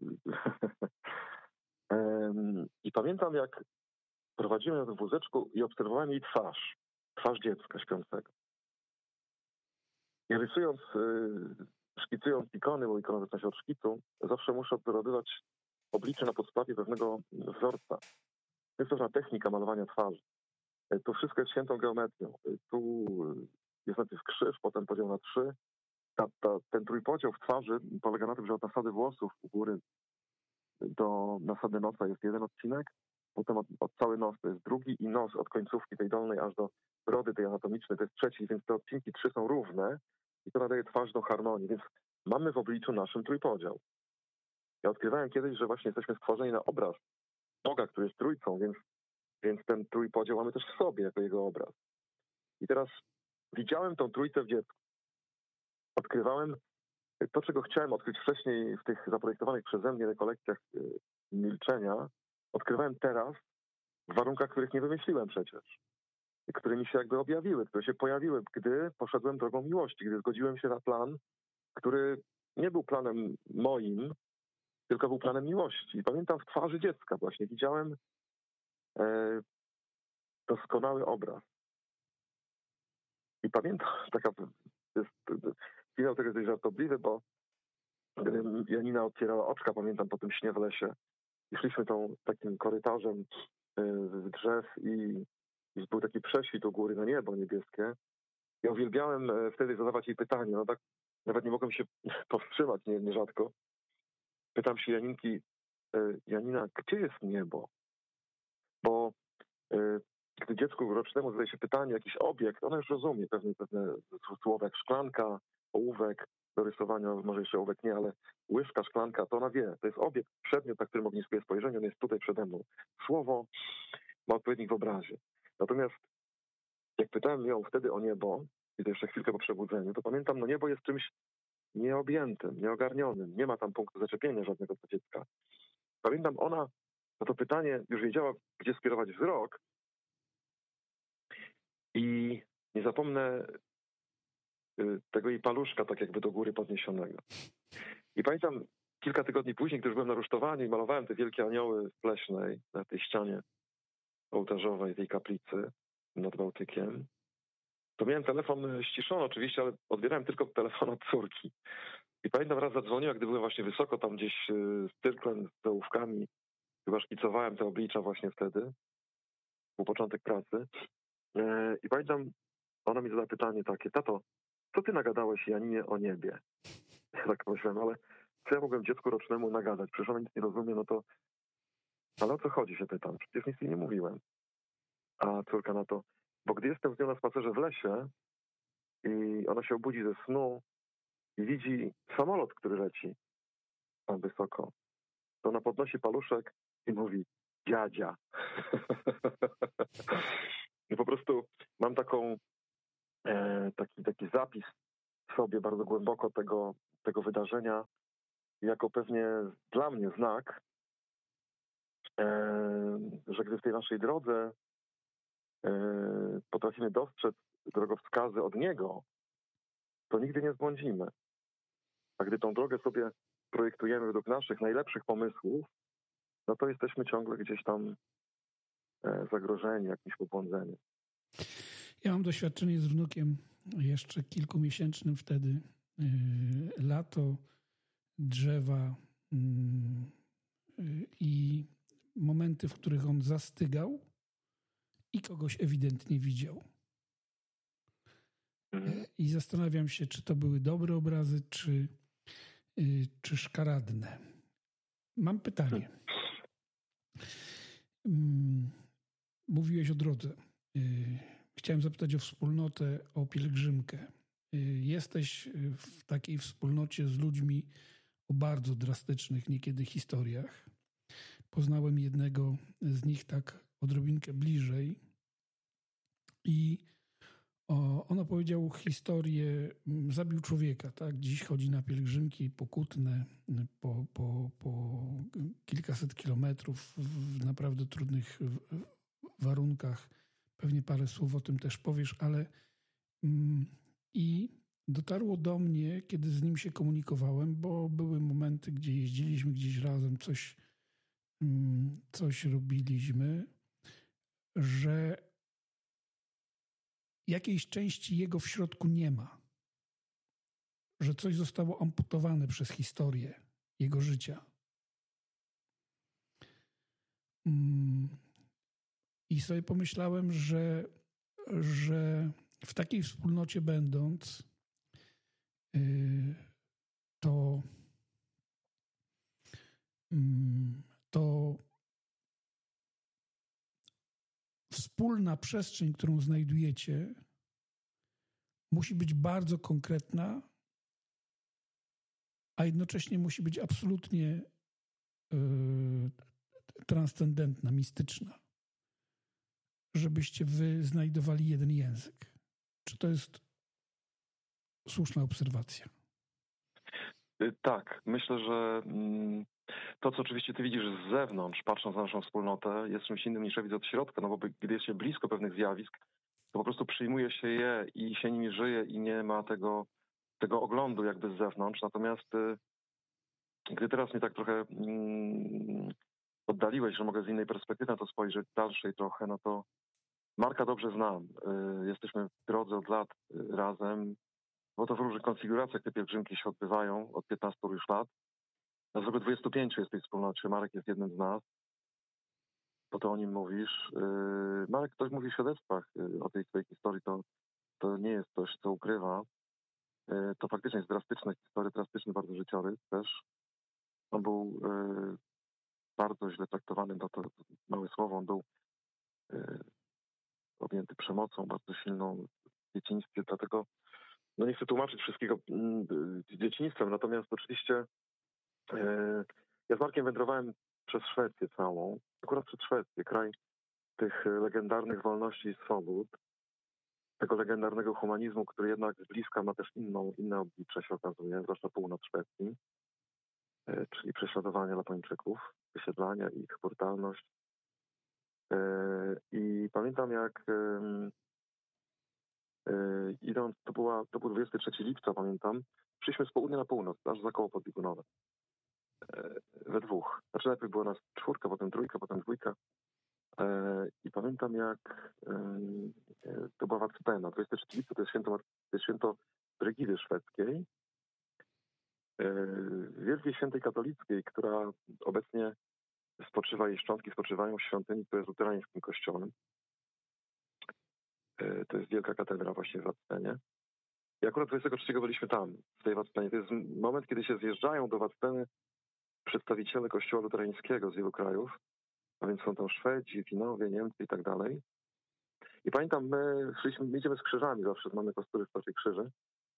I pamiętam, jak prowadziłem ją w wózeczku i obserwowałem jej twarz dziecka śpiącego. I rysując, szkicując ikony, bo ikona zaczyna się od szkicu, zawsze muszę odwzorowywać oblicze na podstawie pewnego wzorca. To jest pewna technika malowania twarzy. To wszystko jest świętą geometrią. Tu jest najpierw krzyż, potem podział na 3. Ten trójpodział w twarzy polega na tym, że od nasady włosów u góry do nasady nosa jest jeden odcinek, potem od cały nos to jest drugi i nos od końcówki tej dolnej aż do brody tej anatomicznej to jest trzeci, więc te odcinki 3 są równe i to nadaje twarzną harmonię, więc mamy w obliczu naszym trójpodział. Ja odkrywałem kiedyś, że właśnie jesteśmy stworzeni na obraz Boga, który jest trójcą, więc ten trójpodział mamy też w sobie jako jego obraz. I teraz widziałem tą trójcę w dziecku. Odkrywałem to, czego chciałem odkryć wcześniej w tych zaprojektowanych przeze mnie rekolekcjach milczenia, odkrywałem teraz w warunkach, których nie wymyśliłem przecież. Które mi się jakby objawiły, które się pojawiły, gdy poszedłem drogą miłości, gdy zgodziłem się na plan, który nie był planem moim, tylko był planem miłości. I pamiętam w twarzy dziecka właśnie, widziałem doskonały obraz. I pamiętam, finał tego jest dość żartobliwy, bo gdy Janina otwierała oczka, pamiętam po tym śnie w lesie, i szliśmy takim korytarzem z drzew i był taki prześwit u góry na niebo niebieskie. Ja uwielbiałem wtedy zadawać jej pytania, no tak nawet nie mogłem się powstrzymać nierzadko. Pytam się Janinki, Janina, gdzie jest niebo? Bo gdy dziecku rocznemu zadaje się pytanie, jakiś obiekt, ona już rozumie pewne słowa jak szklanka, ołówek, do rysowania, może jeszcze ołówek nie, ale łyżka, szklanka, to ona wie. To jest obiekt, przedmiot, na którym ogniskuje spojrzenie, on jest tutaj przede mną. Słowo ma odpowiednik w obrazie. Natomiast jak pytałem ją wtedy o niebo, i to jeszcze chwilkę po przebudzeniu, to pamiętam, no niebo jest czymś nieobjętym, nieogarnionym. Nie ma tam punktu zaczepienia żadnego dla dziecka. Pamiętam, ona na to pytanie już wiedziała, gdzie skierować wzrok i nie zapomnę tego jej paluszka tak jakby do góry podniesionego. I pamiętam kilka tygodni później, gdy już byłem na rusztowaniu i malowałem te wielkie anioły w Pleśnej na tej ścianie ołtarzowej tej kaplicy nad Bałtykiem, to miałem telefon ściszony oczywiście, ale odbierałem tylko telefon od córki. I pamiętam, raz zadzwoniła, gdy byłem właśnie wysoko tam gdzieś z cyrklem, z ołówkami. Chyba szkicowałem te oblicza właśnie wtedy. Był początek pracy. I pamiętam, ona mi zadała pytanie takie: tato, co ty nagadałeś Janinie o niebie? Ja tak myślałem, ale co ja mogłem dziecku rocznemu nagadać? Przecież ona nic nie rozumie, no to... Ale o co chodzi, się pytam? Przecież nic jej nie mówiłem. A córka na to: bo gdy jestem z nią na spacerze w lesie i ona się obudzi ze snu i widzi samolot, który leci tam wysoko, to ona podnosi paluszek i mówi: dziadzia. I po prostu mam taki zapis sobie bardzo głęboko tego wydarzenia, jako pewnie dla mnie znak, że gdy w tej naszej drodze potrafimy dostrzec drogowskazy od Niego, to nigdy nie zbłądzimy. A gdy tą drogę sobie projektujemy według naszych najlepszych pomysłów, no to jesteśmy ciągle gdzieś tam zagrożeni jakimś pobłądzeniem. Ja mam doświadczenie z wnukiem jeszcze kilkumiesięcznym wtedy. Lato, drzewa i momenty, w których on zastygał i kogoś ewidentnie widział. I zastanawiam się, czy to były dobre obrazy, czy szkaradne. Mam pytanie. Mówiłeś o drodze. Chciałem zapytać o wspólnotę, o pielgrzymkę. Jesteś w takiej wspólnocie z ludźmi o bardzo drastycznych niekiedy historiach. Poznałem jednego z nich tak odrobinkę bliżej i on opowiedział historię, zabił człowieka, tak? Dziś chodzi na pielgrzymki pokutne po kilkaset kilometrów w naprawdę trudnych warunkach. Pewnie parę słów o tym też powiesz, ale i dotarło do mnie, kiedy z nim się komunikowałem, bo były momenty, gdzie jeździliśmy gdzieś razem, coś robiliśmy, że jakiejś części jego w środku nie ma. Że coś zostało amputowane przez historię jego życia. I sobie pomyślałem, że w takiej wspólnocie będąc, to wspólna przestrzeń, którą znajdujecie, musi być bardzo konkretna, a jednocześnie musi być absolutnie transcendentna, mistyczna, żebyście wy znajdowali jeden język. Czy to jest słuszna obserwacja? Tak, myślę, że to, co oczywiście ty widzisz z zewnątrz, patrząc na naszą wspólnotę, jest czymś innym niż ja widzę od środka, no bo gdy jest się blisko pewnych zjawisk, to po prostu przyjmuje się je i się nimi żyje i nie ma tego oglądu jakby z zewnątrz. Natomiast gdy teraz mnie tak trochę oddaliłeś, że mogę z innej perspektywy na to spojrzeć, dalszej trochę, no to Marka dobrze znam. Jesteśmy w drodze od lat razem, bo to w różnych konfiguracjach te pielgrzymki się odbywają od 15 już lat. Na zwykle 25 jest w tej wspólnocie. Marek jest jednym z nas. Po to o nim mówisz. Marek, ktoś mówi w świadectwach o tej swojej historii, to nie jest coś, co ukrywa. To faktycznie jest drastyczna historia, drastyczny bardzo życiorys też. On był bardzo źle traktowany, no to małe słowo, on był objęty przemocą bardzo silną w dzieciństwie, dlatego no nie chcę tłumaczyć wszystkiego z dzieciństwem, natomiast oczywiście ja z Markiem wędrowałem przez Szwecję całą, akurat przez Szwecję, kraj tych legendarnych wolności i swobód, tego legendarnego humanizmu, który jednak z bliska ma też inne oblicze, się okazuje, zwłaszcza północ Szwecji, czyli prześladowania Lapończyków, wysiedlania ich, brutalność. I pamiętam, jak idąc, to był 23 lipca, pamiętam, przyszliśmy z południa na północ, aż za koło podbiegunowe. We dwóch. Znaczy najpierw była nas 4, potem 3, potem 2. I pamiętam, jak to była Wacpena. 23 lipca to jest święto Brygidy szwedzkiej, wielkiej świętej katolickiej, która obecnie jej szczątki spoczywają w świątyni, która jest luterańskim kościołem. To jest wielka katedra właśnie w Wacpenie. I akurat 23 byliśmy tam, w tej Wacpenie. To jest moment, kiedy się zjeżdżają do Wacpeny przedstawiciele kościoła luterańskiego z wielu krajów, a więc są tam Szwedzi, Finowie, Niemcy i tak dalej. I pamiętam, my idziemy z krzyżami zawsze, mamy kostury w czasie krzyży.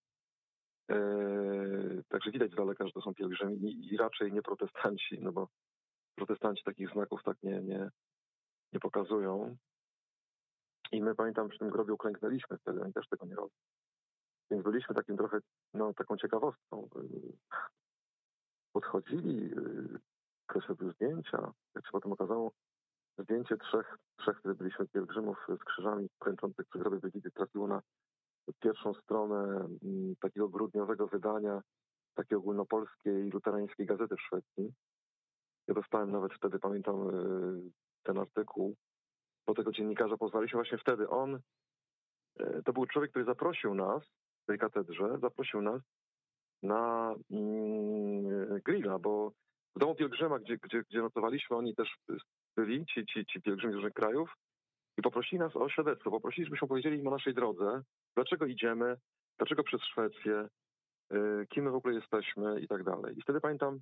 Także widać z daleka, że to są pielgrzymi i raczej nie protestanci, no bo protestanci takich znaków tak nie pokazują. I my, pamiętam, przy tym grobie uklęknęliśmy wtedy, oni też tego nie robią. Więc byliśmy takim trochę, taką ciekawostką. Podchodzili, ktoś robił zdjęcia. Jak się potem okazało, zdjęcie trzech wtedy byliśmy pielgrzymów z krzyżami klęczących przy grobie Brygidy, trafiło na pierwszą stronę takiego grudniowego wydania takiej ogólnopolskiej luterańskiej gazety w Szwecji. Ja dostałem nawet wtedy, pamiętam, ten artykuł, bo tego dziennikarza pozwaliśmy właśnie wtedy. To był człowiek, który zaprosił nas w tej katedrze, zaprosił nas na grilla, bo w domu pielgrzyma, gdzie notowaliśmy, oni też byli, ci pielgrzymi z różnych krajów, i poprosili nas o świadectwo. Poprosili, żebyśmy powiedzieli im o naszej drodze, dlaczego idziemy, dlaczego przez Szwecję, kim my w ogóle jesteśmy i tak dalej. I wtedy pamiętam,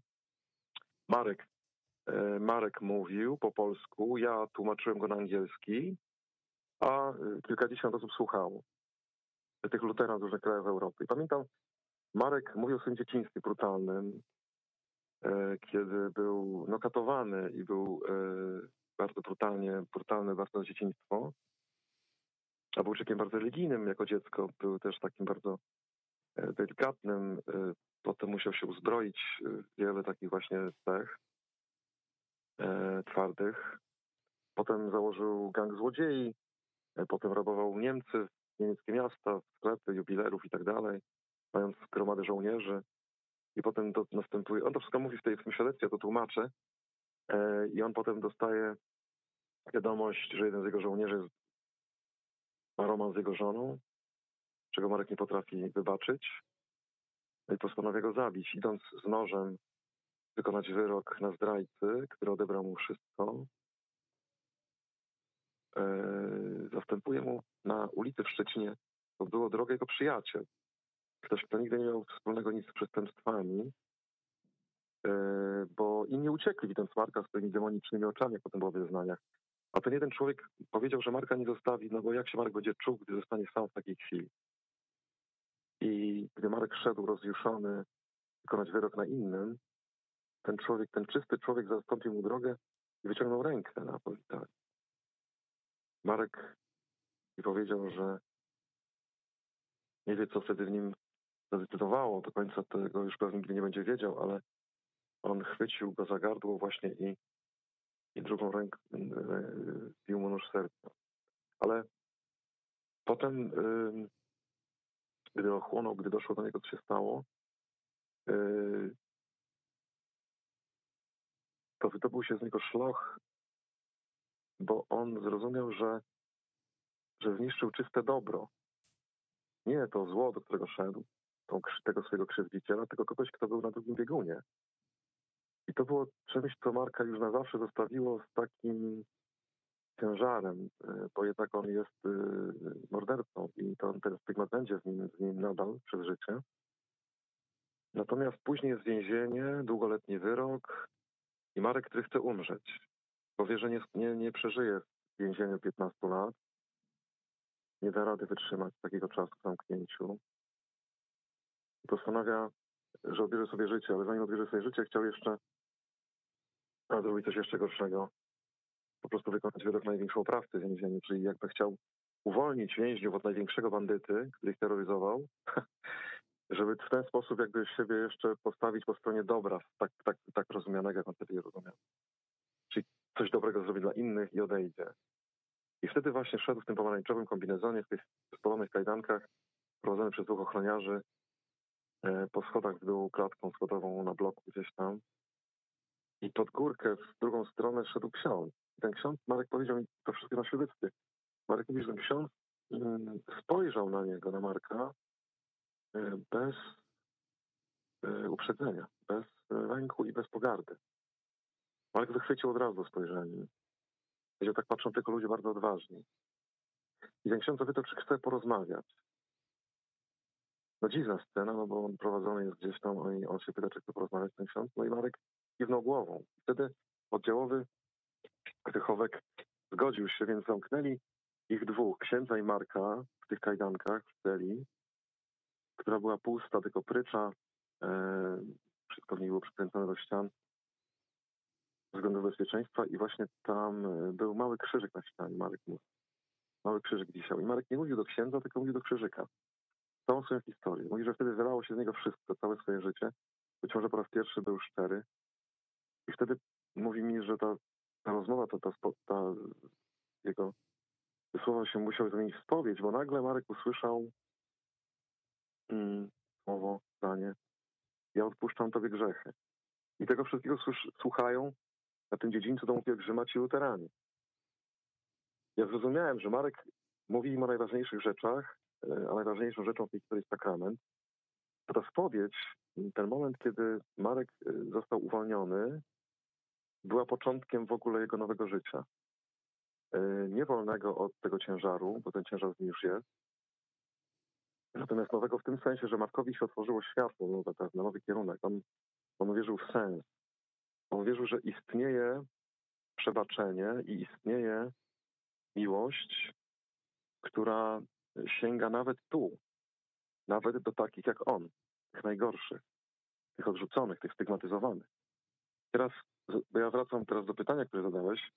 Marek mówił po polsku, ja tłumaczyłem go na angielski, a kilkadziesiąt osób słuchało. Tych luteran z różnych krajów Europy. I pamiętam, Marek mówił o swoim dzieciństwie brutalnym, kiedy był katowany i był bardzo brutalne bardzo dzieciństwo, a był człowiekiem bardzo religijnym jako dziecko, był też takim bardzo delikatnym, potem musiał się uzbroić w wiele takich właśnie cech twardych. Potem założył gang złodziei, potem rabował Niemcy, niemieckie miasta, sklepy, jubilerów i tak dalej, mając gromady żołnierzy. I potem to następuje, on to wszystko mówi w tym świadectwie, ja to tłumaczę, i on potem dostaje wiadomość, że jeden z jego żołnierzy ma romans z jego żoną, czego Marek nie potrafi wybaczyć. No i postanawia go zabić, idąc z nożem wykonać wyrok na zdrajcy, który odebrał mu wszystko. Zastępuje mu na ulicy w Szczecinie, to było droga jego przyjaciel. Ktoś, kto nigdy nie miał wspólnego nic z przestępstwami, bo inni uciekli, widząc Marka z tymi demonicznymi oczami, jak potem było w zeznaniach. A ten jeden człowiek powiedział, że Marka nie zostawi, no bo jak się Marek będzie czuł, gdy zostanie sam w takiej chwili. I gdy Marek szedł rozjuszony wykonać wyrok na innym, ten człowiek, ten czysty człowiek zastąpił mu drogę i wyciągnął rękę na powitanie. Marek mi powiedział, że nie wie, co wtedy w nim zadecydowało, do końca tego już pewnie nigdy nie będzie wiedział, ale on chwycił go za gardło właśnie i drugą ręką bił mu nóż serca. Ale potem, gdy ochłonął, gdy doszło do niego, co się stało, to wydobył się z niego szloch, bo on zrozumiał, że zniszczył czyste dobro. Nie to zło, do którego szedł, tego swojego krzywdziciela, tylko kogoś, kto był na drugim biegunie. I to było czymś, co Marka już na zawsze zostawiło z takim ciężarem, bo jednak on jest mordercą i ten stygmat będzie z nim nadal przez życie. Natomiast później jest więzienie, długoletni wyrok i Marek, który chce umrzeć, bo wie, że nie przeżyje w więzieniu 15 lat, nie da rady wytrzymać takiego czasu w zamknięciu. I postanawia, że odbierze sobie życie, ale zanim odbierze sobie życie, chciał jeszcze zrobić coś jeszcze gorszego. Po prostu wykonać wyrok na największą oprawcę w więzieniu, czyli jakby chciał uwolnić więźniów od największego bandyty, który ich terroryzował, żeby w ten sposób jakby siebie jeszcze postawić po stronie dobra, tak rozumianego, jak on wtedy je rozumiał. Czyli coś dobrego zrobi dla innych i odejdzie. I wtedy właśnie szedł w tym pomarańczowym kombinezonie, w tych spalonych kajdankach, prowadzony przez dwóch ochroniarzy, po schodach w dół, klatką schodową na bloku gdzieś tam. I pod górkę, w drugą stronę szedł ksiądz. I ten ksiądz, Marek powiedział mi to wszystko na świadectwie. Marek mówi, że ten ksiądz spojrzał na niego, na Marka, bez uprzedzenia, bez lęku i bez pogardy. Marek wychwycił od razu spojrzenie. Powiedział, tak patrzą tylko ludzie bardzo odważni. I ten ksiądz zapytał, czy chce porozmawiać. No dziwna scena, no bo on prowadzony jest gdzieś tam i on się pyta, czy chce porozmawiać ten ksiądz. No i Marek kiwnął głową. Wtedy oddziałowy Krychowek zgodził się, więc zamknęli ich dwóch, księdza i Marka, w tych kajdankach w celi, która była pusta, tylko prycza. Wszystko w niej było przykręcone do ścian ze względu bezpieczeństwa i właśnie tam był mały krzyżyk na ścianie, Marek mówi. mały krzyżyk wisiał. I Marek nie mówił do księdza, tylko mówił do krzyżyka. Całą swoją historię. Mówi, że wtedy wylało się z niego wszystko, całe swoje życie. Być może po raz pierwszy był szczery. I wtedy mówi mi, że ta rozmowa, ta jego słowa się musiały zamienić w spowiedź, bo nagle Marek usłyszał słowo, zdanie: ja odpuszczam tobie grzechy. I tego wszystkiego słuchają na tym dziedzińcu domu pielgrzyma ci luteranie. Ja zrozumiałem, że Marek mówi im o najważniejszych rzeczach, a najważniejszą rzeczą w tej historii jest sakrament. To ta spowiedź, ten moment, kiedy Marek został uwolniony, była początkiem w ogóle jego nowego życia. Nie wolnego od tego ciężaru, bo ten ciężar z nim już jest. Natomiast nowego w tym sensie, że Markowi się otworzyło światło na nowy kierunek. On uwierzył w sens. On uwierzył, że istnieje przebaczenie i istnieje miłość, która sięga nawet tu, nawet do takich jak on, tych najgorszych, tych odrzuconych, tych stygmatyzowanych. Teraz, bo ja wracam teraz do pytania, które zadałeś,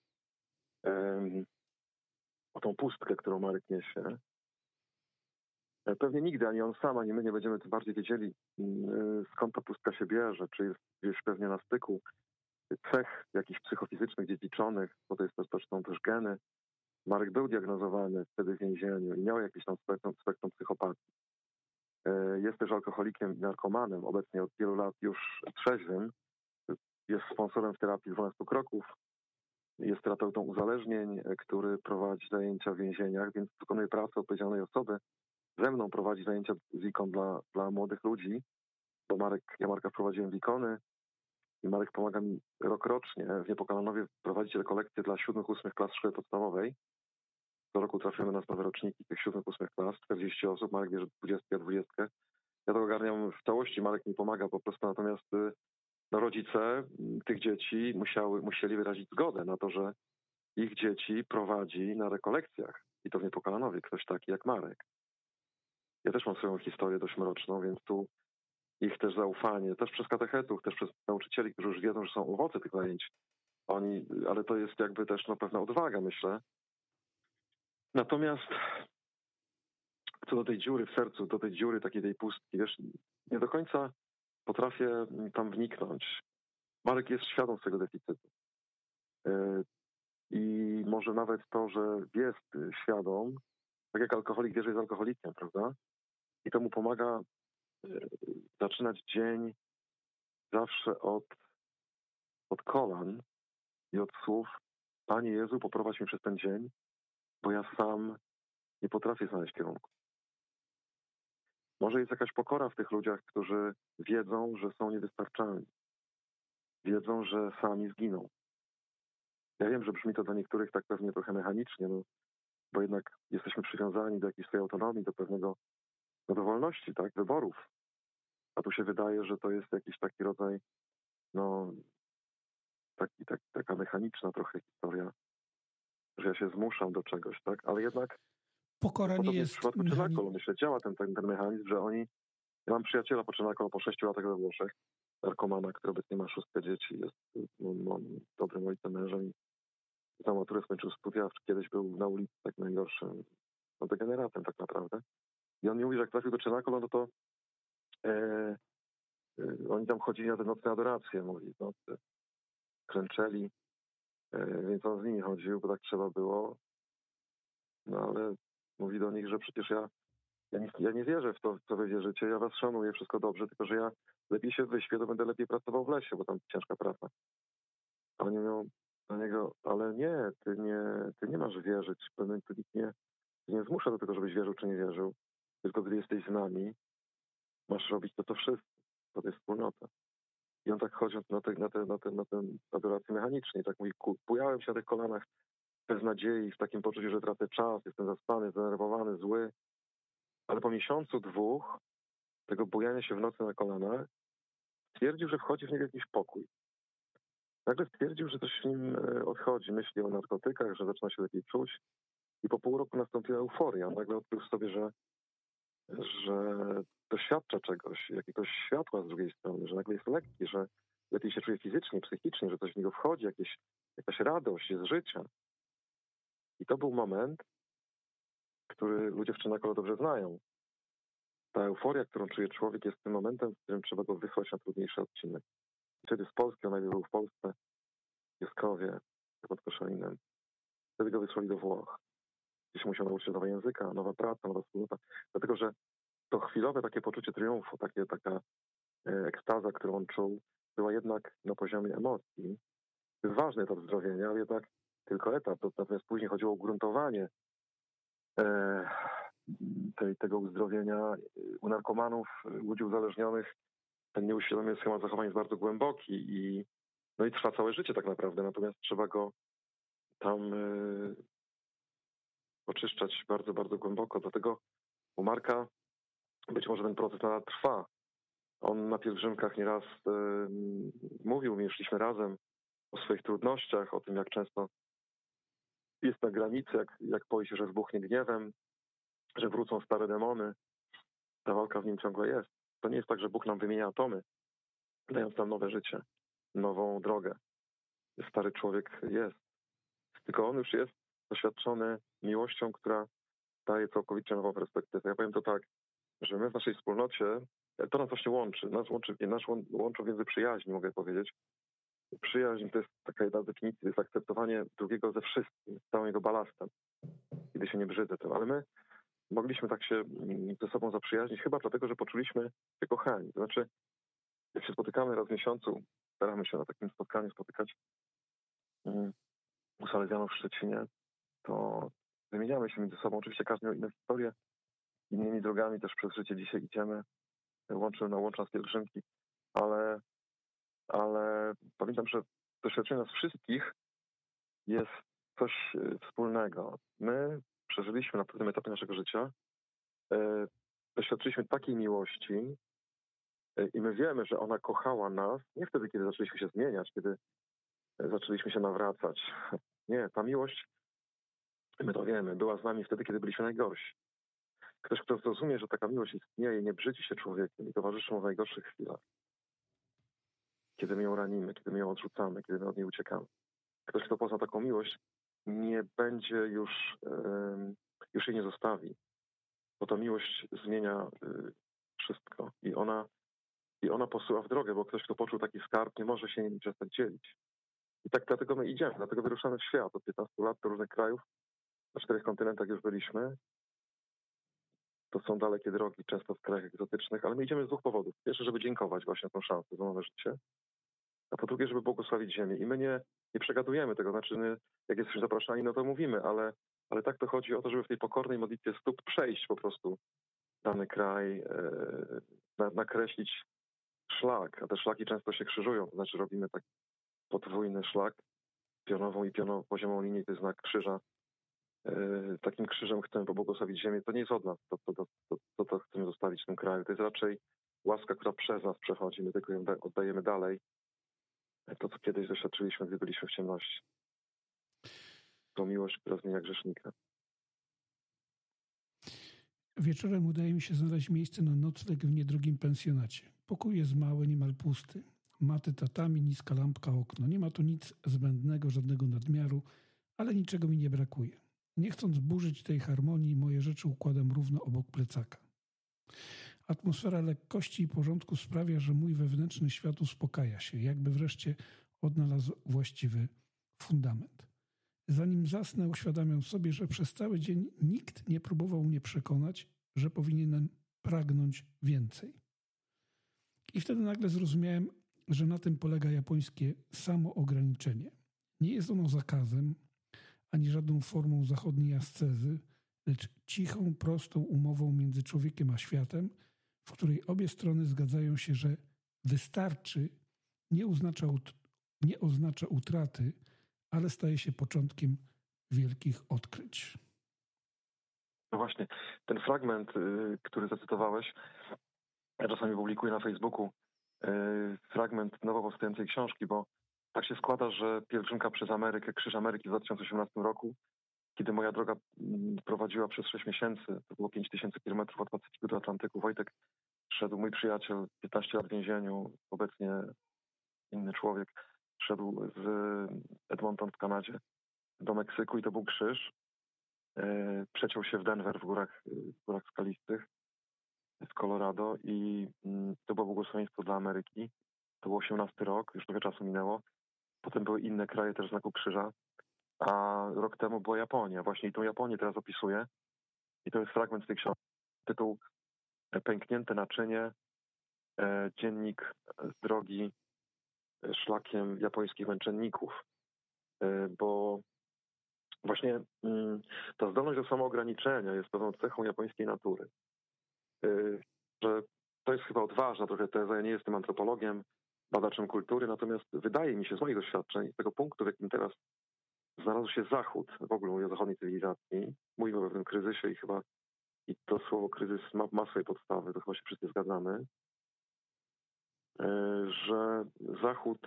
o tą pustkę, którą Marek niesie. Pewnie nigdy ani on sam, ani my nie będziemy tym bardziej wiedzieli, skąd ta pustka się bierze, czy jest gdzieś pewnie na styku cech jakichś psychofizycznych, dziedziczonych, bo to jest zresztą też geny. Marek był diagnozowany wtedy w więzieniu i miał jakiś tam spektrum psychopatii. Jest też alkoholikiem i narkomanem, obecnie od wielu lat już trzeźwym. Jest sponsorem w terapii 12 kroków. Jest terapeutą uzależnień, który prowadzi zajęcia w więzieniach, więc wykonuje pracę odpowiedzialnej osoby. Ze mną prowadzi zajęcia z ikon dla młodych ludzi, bo ja Marka wprowadziłem w ikony i Marek pomaga mi rokrocznie w Niepokalanowie prowadzić rekolekcje dla 7-8 klas szkoły podstawowej. Co roku trafiamy na nowe roczniki tych 7-8 klas, 40 osób, Marek bierze 20. Ja to ogarniam w całości, Marek mi pomaga po prostu, natomiast rodzice tych dzieci musieli wyrazić zgodę na to, że ich dzieci prowadzi na rekolekcjach. I to w Niepokalanowie ktoś taki jak Marek. Ja też mam swoją historię dość mroczną, więc tu ich też zaufanie, też przez katechetów, też przez nauczycieli, którzy już wiedzą, że są owoce tych zajęć. Ale to jest jakby też pewna odwaga, myślę. Natomiast co do tej dziury w sercu, do tej dziury takiej tej pustki, wiesz, nie do końca potrafię tam wniknąć. Marek jest świadom swojego deficytu. I może nawet to, że jest świadom, tak jak alkoholik wie, że jest alkoholikiem, prawda? I to mu pomaga zaczynać dzień zawsze od kolan i od słów: Panie Jezu, poprowadź mnie przez ten dzień, bo ja sam nie potrafię znaleźć kierunku. Może jest jakaś pokora w tych ludziach, którzy wiedzą, że są niewystarczalni. Wiedzą, że sami zginą. Ja wiem, że brzmi to dla niektórych tak pewnie trochę mechanicznie, bo jednak jesteśmy przywiązani do jakiejś swojej autonomii, do pewnego, do wolności, tak, wyborów. A tu się wydaje, że to jest jakiś taki rodzaj, taka mechaniczna trochę historia, że ja się zmuszam do czegoś, tak, ale jednak pokora nie jest w przypadku Czynakolu, myślę, działa ten mechanizm, że ja mam przyjaciela po Czynakolu po 6 latach we Włoszech, narkomana, który obecnie ma 6 dzieci, jest dobrym ojcem, mężem i za maturę skończył studia, kiedyś był na ulicy tak najgorszym, degeneratem tak naprawdę. I on mi mówi, że jak trafił do Czynakolu, no to oni tam chodzili na te nocne adoracje, mówi, klęczeli, więc on z nimi chodził, bo tak trzeba było. No ale mówi do nich, że przecież ja nie wierzę w to, w co wy wierzycie, ja was szanuję, wszystko dobrze, tylko że ja lepiej się wyśpię, to będę lepiej pracował w lesie, bo tam ciężka praca. A oni mówią do niego: ale nie, ty nie masz wierzyć, ty nie zmusza do tego, żebyś wierzył czy nie wierzył, tylko gdy jesteś z nami, masz robić to wszyscy, to jest wspólnota. I on tak chodzi na tę adorację mechanicznie, tak mówi: bujałem się na tych kolanach bez nadziei, w takim poczuciu, że tracę czas, jestem zaspany, zdenerwowany, zły. Ale po miesiącu, 2 tego bujania się w nocy na kolanach stwierdził, że wchodzi w niego jakiś pokój. Nagle stwierdził, że coś w nim odchodzi, myśli o narkotykach, że zaczyna się lepiej czuć. I po pół roku nastąpiła euforia. Nagle odkrył sobie, że doświadcza czegoś, jakiegoś światła z drugiej strony, że nagle jest lekki, że lepiej się czuje fizycznie, psychicznie, że coś w niego wchodzi, jakaś radość jest z życia. I to był moment, który ludzie w Czarnakole dobrze znają. Ta euforia, którą czuje człowiek, jest tym momentem, w którym trzeba go wysłać na trudniejszy odcinek. Wtedy z Polski, on najpierw był w Polsce, w Pioskowie, pod Koszalinem. Wtedy go wysłali do Włoch. Gdzieś musiał nauczyć się nowego języka, nowa praca, nowa wspólnota. Dlatego, że to chwilowe takie poczucie triumfu, taka ekstaza, którą on czuł, była jednak na poziomie emocji. To jest ważny etap zdrowienia, ale jednak tylko etap. Natomiast później chodziło o ugruntowanie tego uzdrowienia u narkomanów, ludzi uzależnionych. Ten nieuświadomiony schemat zachowań jest bardzo głęboki i trwa całe życie tak naprawdę. Natomiast trzeba go tam oczyszczać bardzo, bardzo głęboko. Dlatego u Marka być może ten proces nadal trwa. On na pielgrzymkach nieraz mówił, my szliśmy razem o swoich trudnościach, o tym, jak często jest na granicy, jak boi się, że wybuchnie gniewem, że wrócą stare demony. Ta walka w nim ciągle jest. To nie jest tak, że Bóg nam wymienia atomy, dając nam nowe życie, nową drogę. Stary człowiek jest. Tylko on już jest doświadczony miłością, która daje całkowicie nową perspektywę. Ja powiem to tak, że my w naszej wspólnocie, to nas właśnie łączy. Nas łączą więzy przyjaźni, mogę powiedzieć. Przyjaźń to jest taka jedna z definicji, to jest akceptowanie drugiego ze wszystkim, z całym jego balastem, kiedy się nie brzydzę tym. Ale my mogliśmy tak się ze sobą zaprzyjaźnić chyba dlatego, że poczuliśmy się kochani. To znaczy, jak się spotykamy raz w miesiącu, staramy się na takim spotkaniu spotykać u Salezjanów w Szczecinie, to wymieniamy się między sobą. Oczywiście każdy miał inną historię, innymi drogami też przez życie dzisiaj idziemy, łączą nas pielgrzymki, ale pamiętam, że doświadczenie nas wszystkich jest coś wspólnego. My przeżyliśmy na pewnym etapie naszego życia, doświadczyliśmy takiej miłości i my wiemy, że ona kochała nas nie wtedy, kiedy zaczęliśmy się zmieniać, kiedy zaczęliśmy się nawracać. Nie, ta miłość, my to wiemy, była z nami wtedy, kiedy byliśmy najgorsi. Ktoś, kto zrozumie, że taka miłość istnieje, nie brzydzi się człowiekiem i towarzyszy mu w najgorszych chwilach. Kiedy my ją ranimy, kiedy my ją odrzucamy, kiedy my od niej uciekamy. Ktoś, kto pozna taką miłość, nie będzie już jej nie zostawi. Bo ta miłość zmienia wszystko. I ona posyła w drogę, bo ktoś, kto poczuł taki skarb, nie może się nim przestać dzielić. I tak dlatego my idziemy, dlatego wyruszamy w świat. Od 15 lat do różnych krajów, na 4 kontynentach już byliśmy. To są dalekie drogi, często w krajach egzotycznych, ale my idziemy z 2 powodów. Pierwszy, żeby dziękować właśnie za tą szansę, za nowe życie. A po drugie, żeby błogosławić ziemię. I my nie przegadujemy tego. Znaczy, my, jak jesteśmy zapraszani, no to mówimy, ale tak to chodzi o to, żeby w tej pokornej modlitwie stóp przejść po prostu dany kraj, nakreślić szlak. A te szlaki często się krzyżują. To znaczy robimy tak podwójny szlak, pionową i poziomą linię, to jest znak krzyża. Takim krzyżem chcemy pobłogosławić ziemię. To nie jest od nas, to chcemy zostawić w tym kraju. To jest raczej łaska, która przez nas przechodzi. My tylko ją oddajemy dalej. To, co kiedyś doświadczyliśmy, gdy byliśmy w ciemności. To miłość, która zmienia grzesznika. Wieczorem udaje mi się znaleźć miejsce na nocleg w niedrogim pensjonacie. Pokój jest mały, niemal pusty. Maty, tatami, niska lampka, okno. Nie ma tu nic zbędnego, żadnego nadmiaru, ale niczego mi nie brakuje. Nie chcąc burzyć tej harmonii, moje rzeczy układam równo obok plecaka. Atmosfera lekkości i porządku sprawia, że mój wewnętrzny świat uspokaja się, jakby wreszcie odnalazł właściwy fundament. Zanim zasnę, uświadamiam sobie, że przez cały dzień nikt nie próbował mnie przekonać, że powinienem pragnąć więcej. I wtedy nagle zrozumiałem, że na tym polega japońskie samoograniczenie. Nie jest ono zakazem, ani żadną formą zachodniej ascezy, lecz cichą, prostą umową między człowiekiem a światem, w której obie strony zgadzają się, że wystarczy nie oznacza utraty, ale staje się początkiem wielkich odkryć. No właśnie, ten fragment, który zacytowałeś, ja czasami publikuję na Facebooku fragment nowo powstającej książki, bo tak się składa, że pielgrzymka przez Amerykę, Krzyż Ameryki w 2018 roku, kiedy moja droga prowadziła przez 6 miesięcy, to było 5000 kilometrów od Pacyfiku do Atlantyku. Wojtek szedł, mój przyjaciel, 15 lat w więzieniu, obecnie inny człowiek, szedł z Edmonton w Kanadzie do Meksyku i to był krzyż. przeciął się w Denver w górach skalistych w Colorado i to było błogosławieństwo dla Ameryki. To był 18 rok, już trochę czasu minęło. Potem były inne kraje też Znaku Krzyża, a rok temu była Japonia. Właśnie i tą Japonię teraz opisuję. I to jest fragment z tej książki. Tytuł Pęknięte naczynie, dziennik z drogi szlakiem japońskich męczenników. Bo właśnie ta zdolność do samoograniczenia jest pewną cechą japońskiej natury. Że to jest chyba odważna trochę teza, ja nie jestem antropologiem, badaczem kultury, natomiast wydaje mi się z moich doświadczeń, z tego punktu, w jakim teraz znalazł się Zachód, w ogóle mówię o zachodniej cywilizacji, mówimy o pewnym kryzysie i chyba i to słowo kryzys ma swoje podstawy, to chyba się wszyscy zgadzamy, że Zachód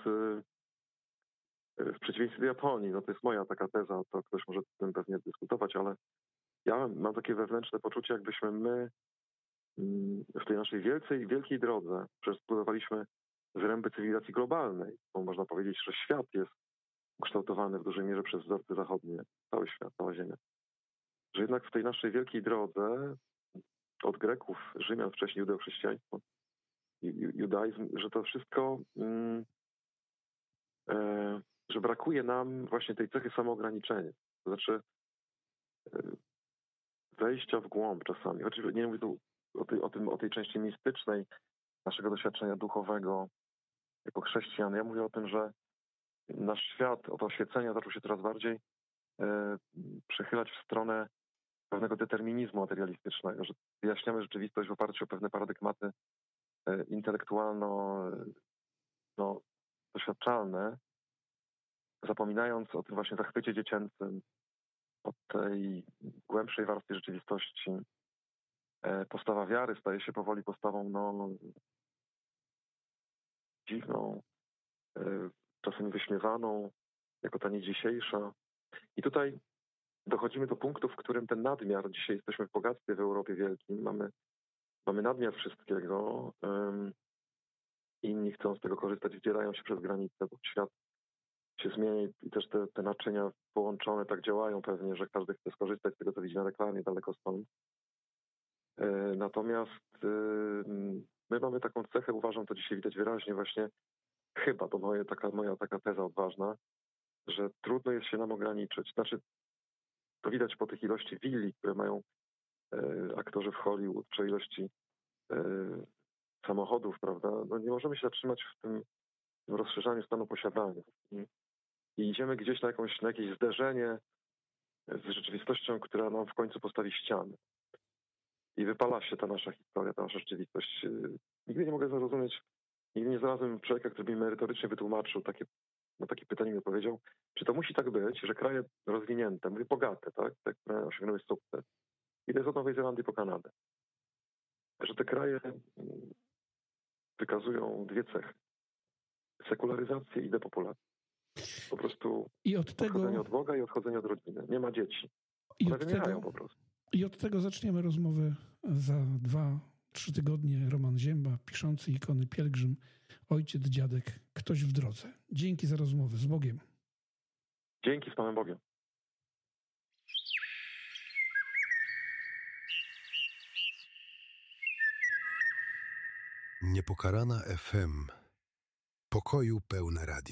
w przeciwieństwie do Japonii, no to jest moja taka teza, to ktoś może z tym pewnie dyskutować, ale ja mam takie wewnętrzne poczucie, jakbyśmy my w tej naszej wielkiej drodze zbudowaliśmy zręby cywilizacji globalnej, bo można powiedzieć, że świat jest ukształtowany w dużej mierze przez wzorce zachodnie, cały świat, cała Ziemia. Że jednak w tej naszej wielkiej drodze od Greków, Rzymian, wcześniej judeochrześcijaństwo, judaizm, że to wszystko, że brakuje nam właśnie tej cechy samoograniczenia. To znaczy wejścia w głąb czasami. Oczywiście nie mówię tu o tej części mistycznej naszego doświadczenia duchowego jako chrześcijan. Ja mówię o tym, że nasz świat od oświecenia zaczął się coraz bardziej przechylać w stronę pewnego determinizmu materialistycznego, że wyjaśniamy rzeczywistość w oparciu o pewne paradygmaty intelektualno-doświadczalne, zapominając o tym właśnie zachwycie dziecięcym, o tej głębszej warstwie rzeczywistości. Postawa wiary staje się powoli postawą dziwną, czasem wyśmiewaną, jako ta nie dzisiejsza. I tutaj dochodzimy do punktu, w którym ten nadmiar, dzisiaj jesteśmy w bogactwie w Europie wielkim, mamy nadmiar wszystkiego, inni chcą z tego korzystać, wdzierają się przez granicę, bo świat się zmienia i też te naczynia połączone tak działają pewnie, że każdy chce skorzystać z tego, co widzi na reklamie daleko stąd. Natomiast my mamy taką cechę, uważam, to dzisiaj widać wyraźnie właśnie, chyba, to moja taka teza odważna, że trudno jest się nam ograniczyć. Znaczy, to widać po tych ilości willi, które mają aktorzy w Hollywood, czy ilości samochodów, prawda? No nie możemy się zatrzymać w tym rozszerzaniu stanu posiadania. I idziemy gdzieś na jakieś zderzenie z rzeczywistością, która nam w końcu postawi ścianę. I wypala się ta nasza historia, ta nasza rzeczywistość. Nigdy nie mogę zrozumieć, nigdy nie znalazłem człowieka, który mi merytorycznie wytłumaczył, na takie pytanie mi odpowiedział, czy to musi tak być, że kraje rozwinięte, mówię bogate, tak, te, które osiągnęły sukces, i to jest od Nowej Zelandii po Kanadę, że te kraje wykazują dwie cechy. Sekularyzację i depopulację. Po prostu odchodzenie od Boga i odchodzenie od rodziny. Nie ma dzieci. One wymierają po prostu. I od tego zaczniemy rozmowę za 2-3 tygodnie. Roman Zięba, piszący ikony, pielgrzym, ojciec, dziadek, ktoś w drodze. Dzięki za rozmowę. Z Bogiem. Dzięki, z Panem Bogiem. Niepokalana FM. Pokoju pełne radio.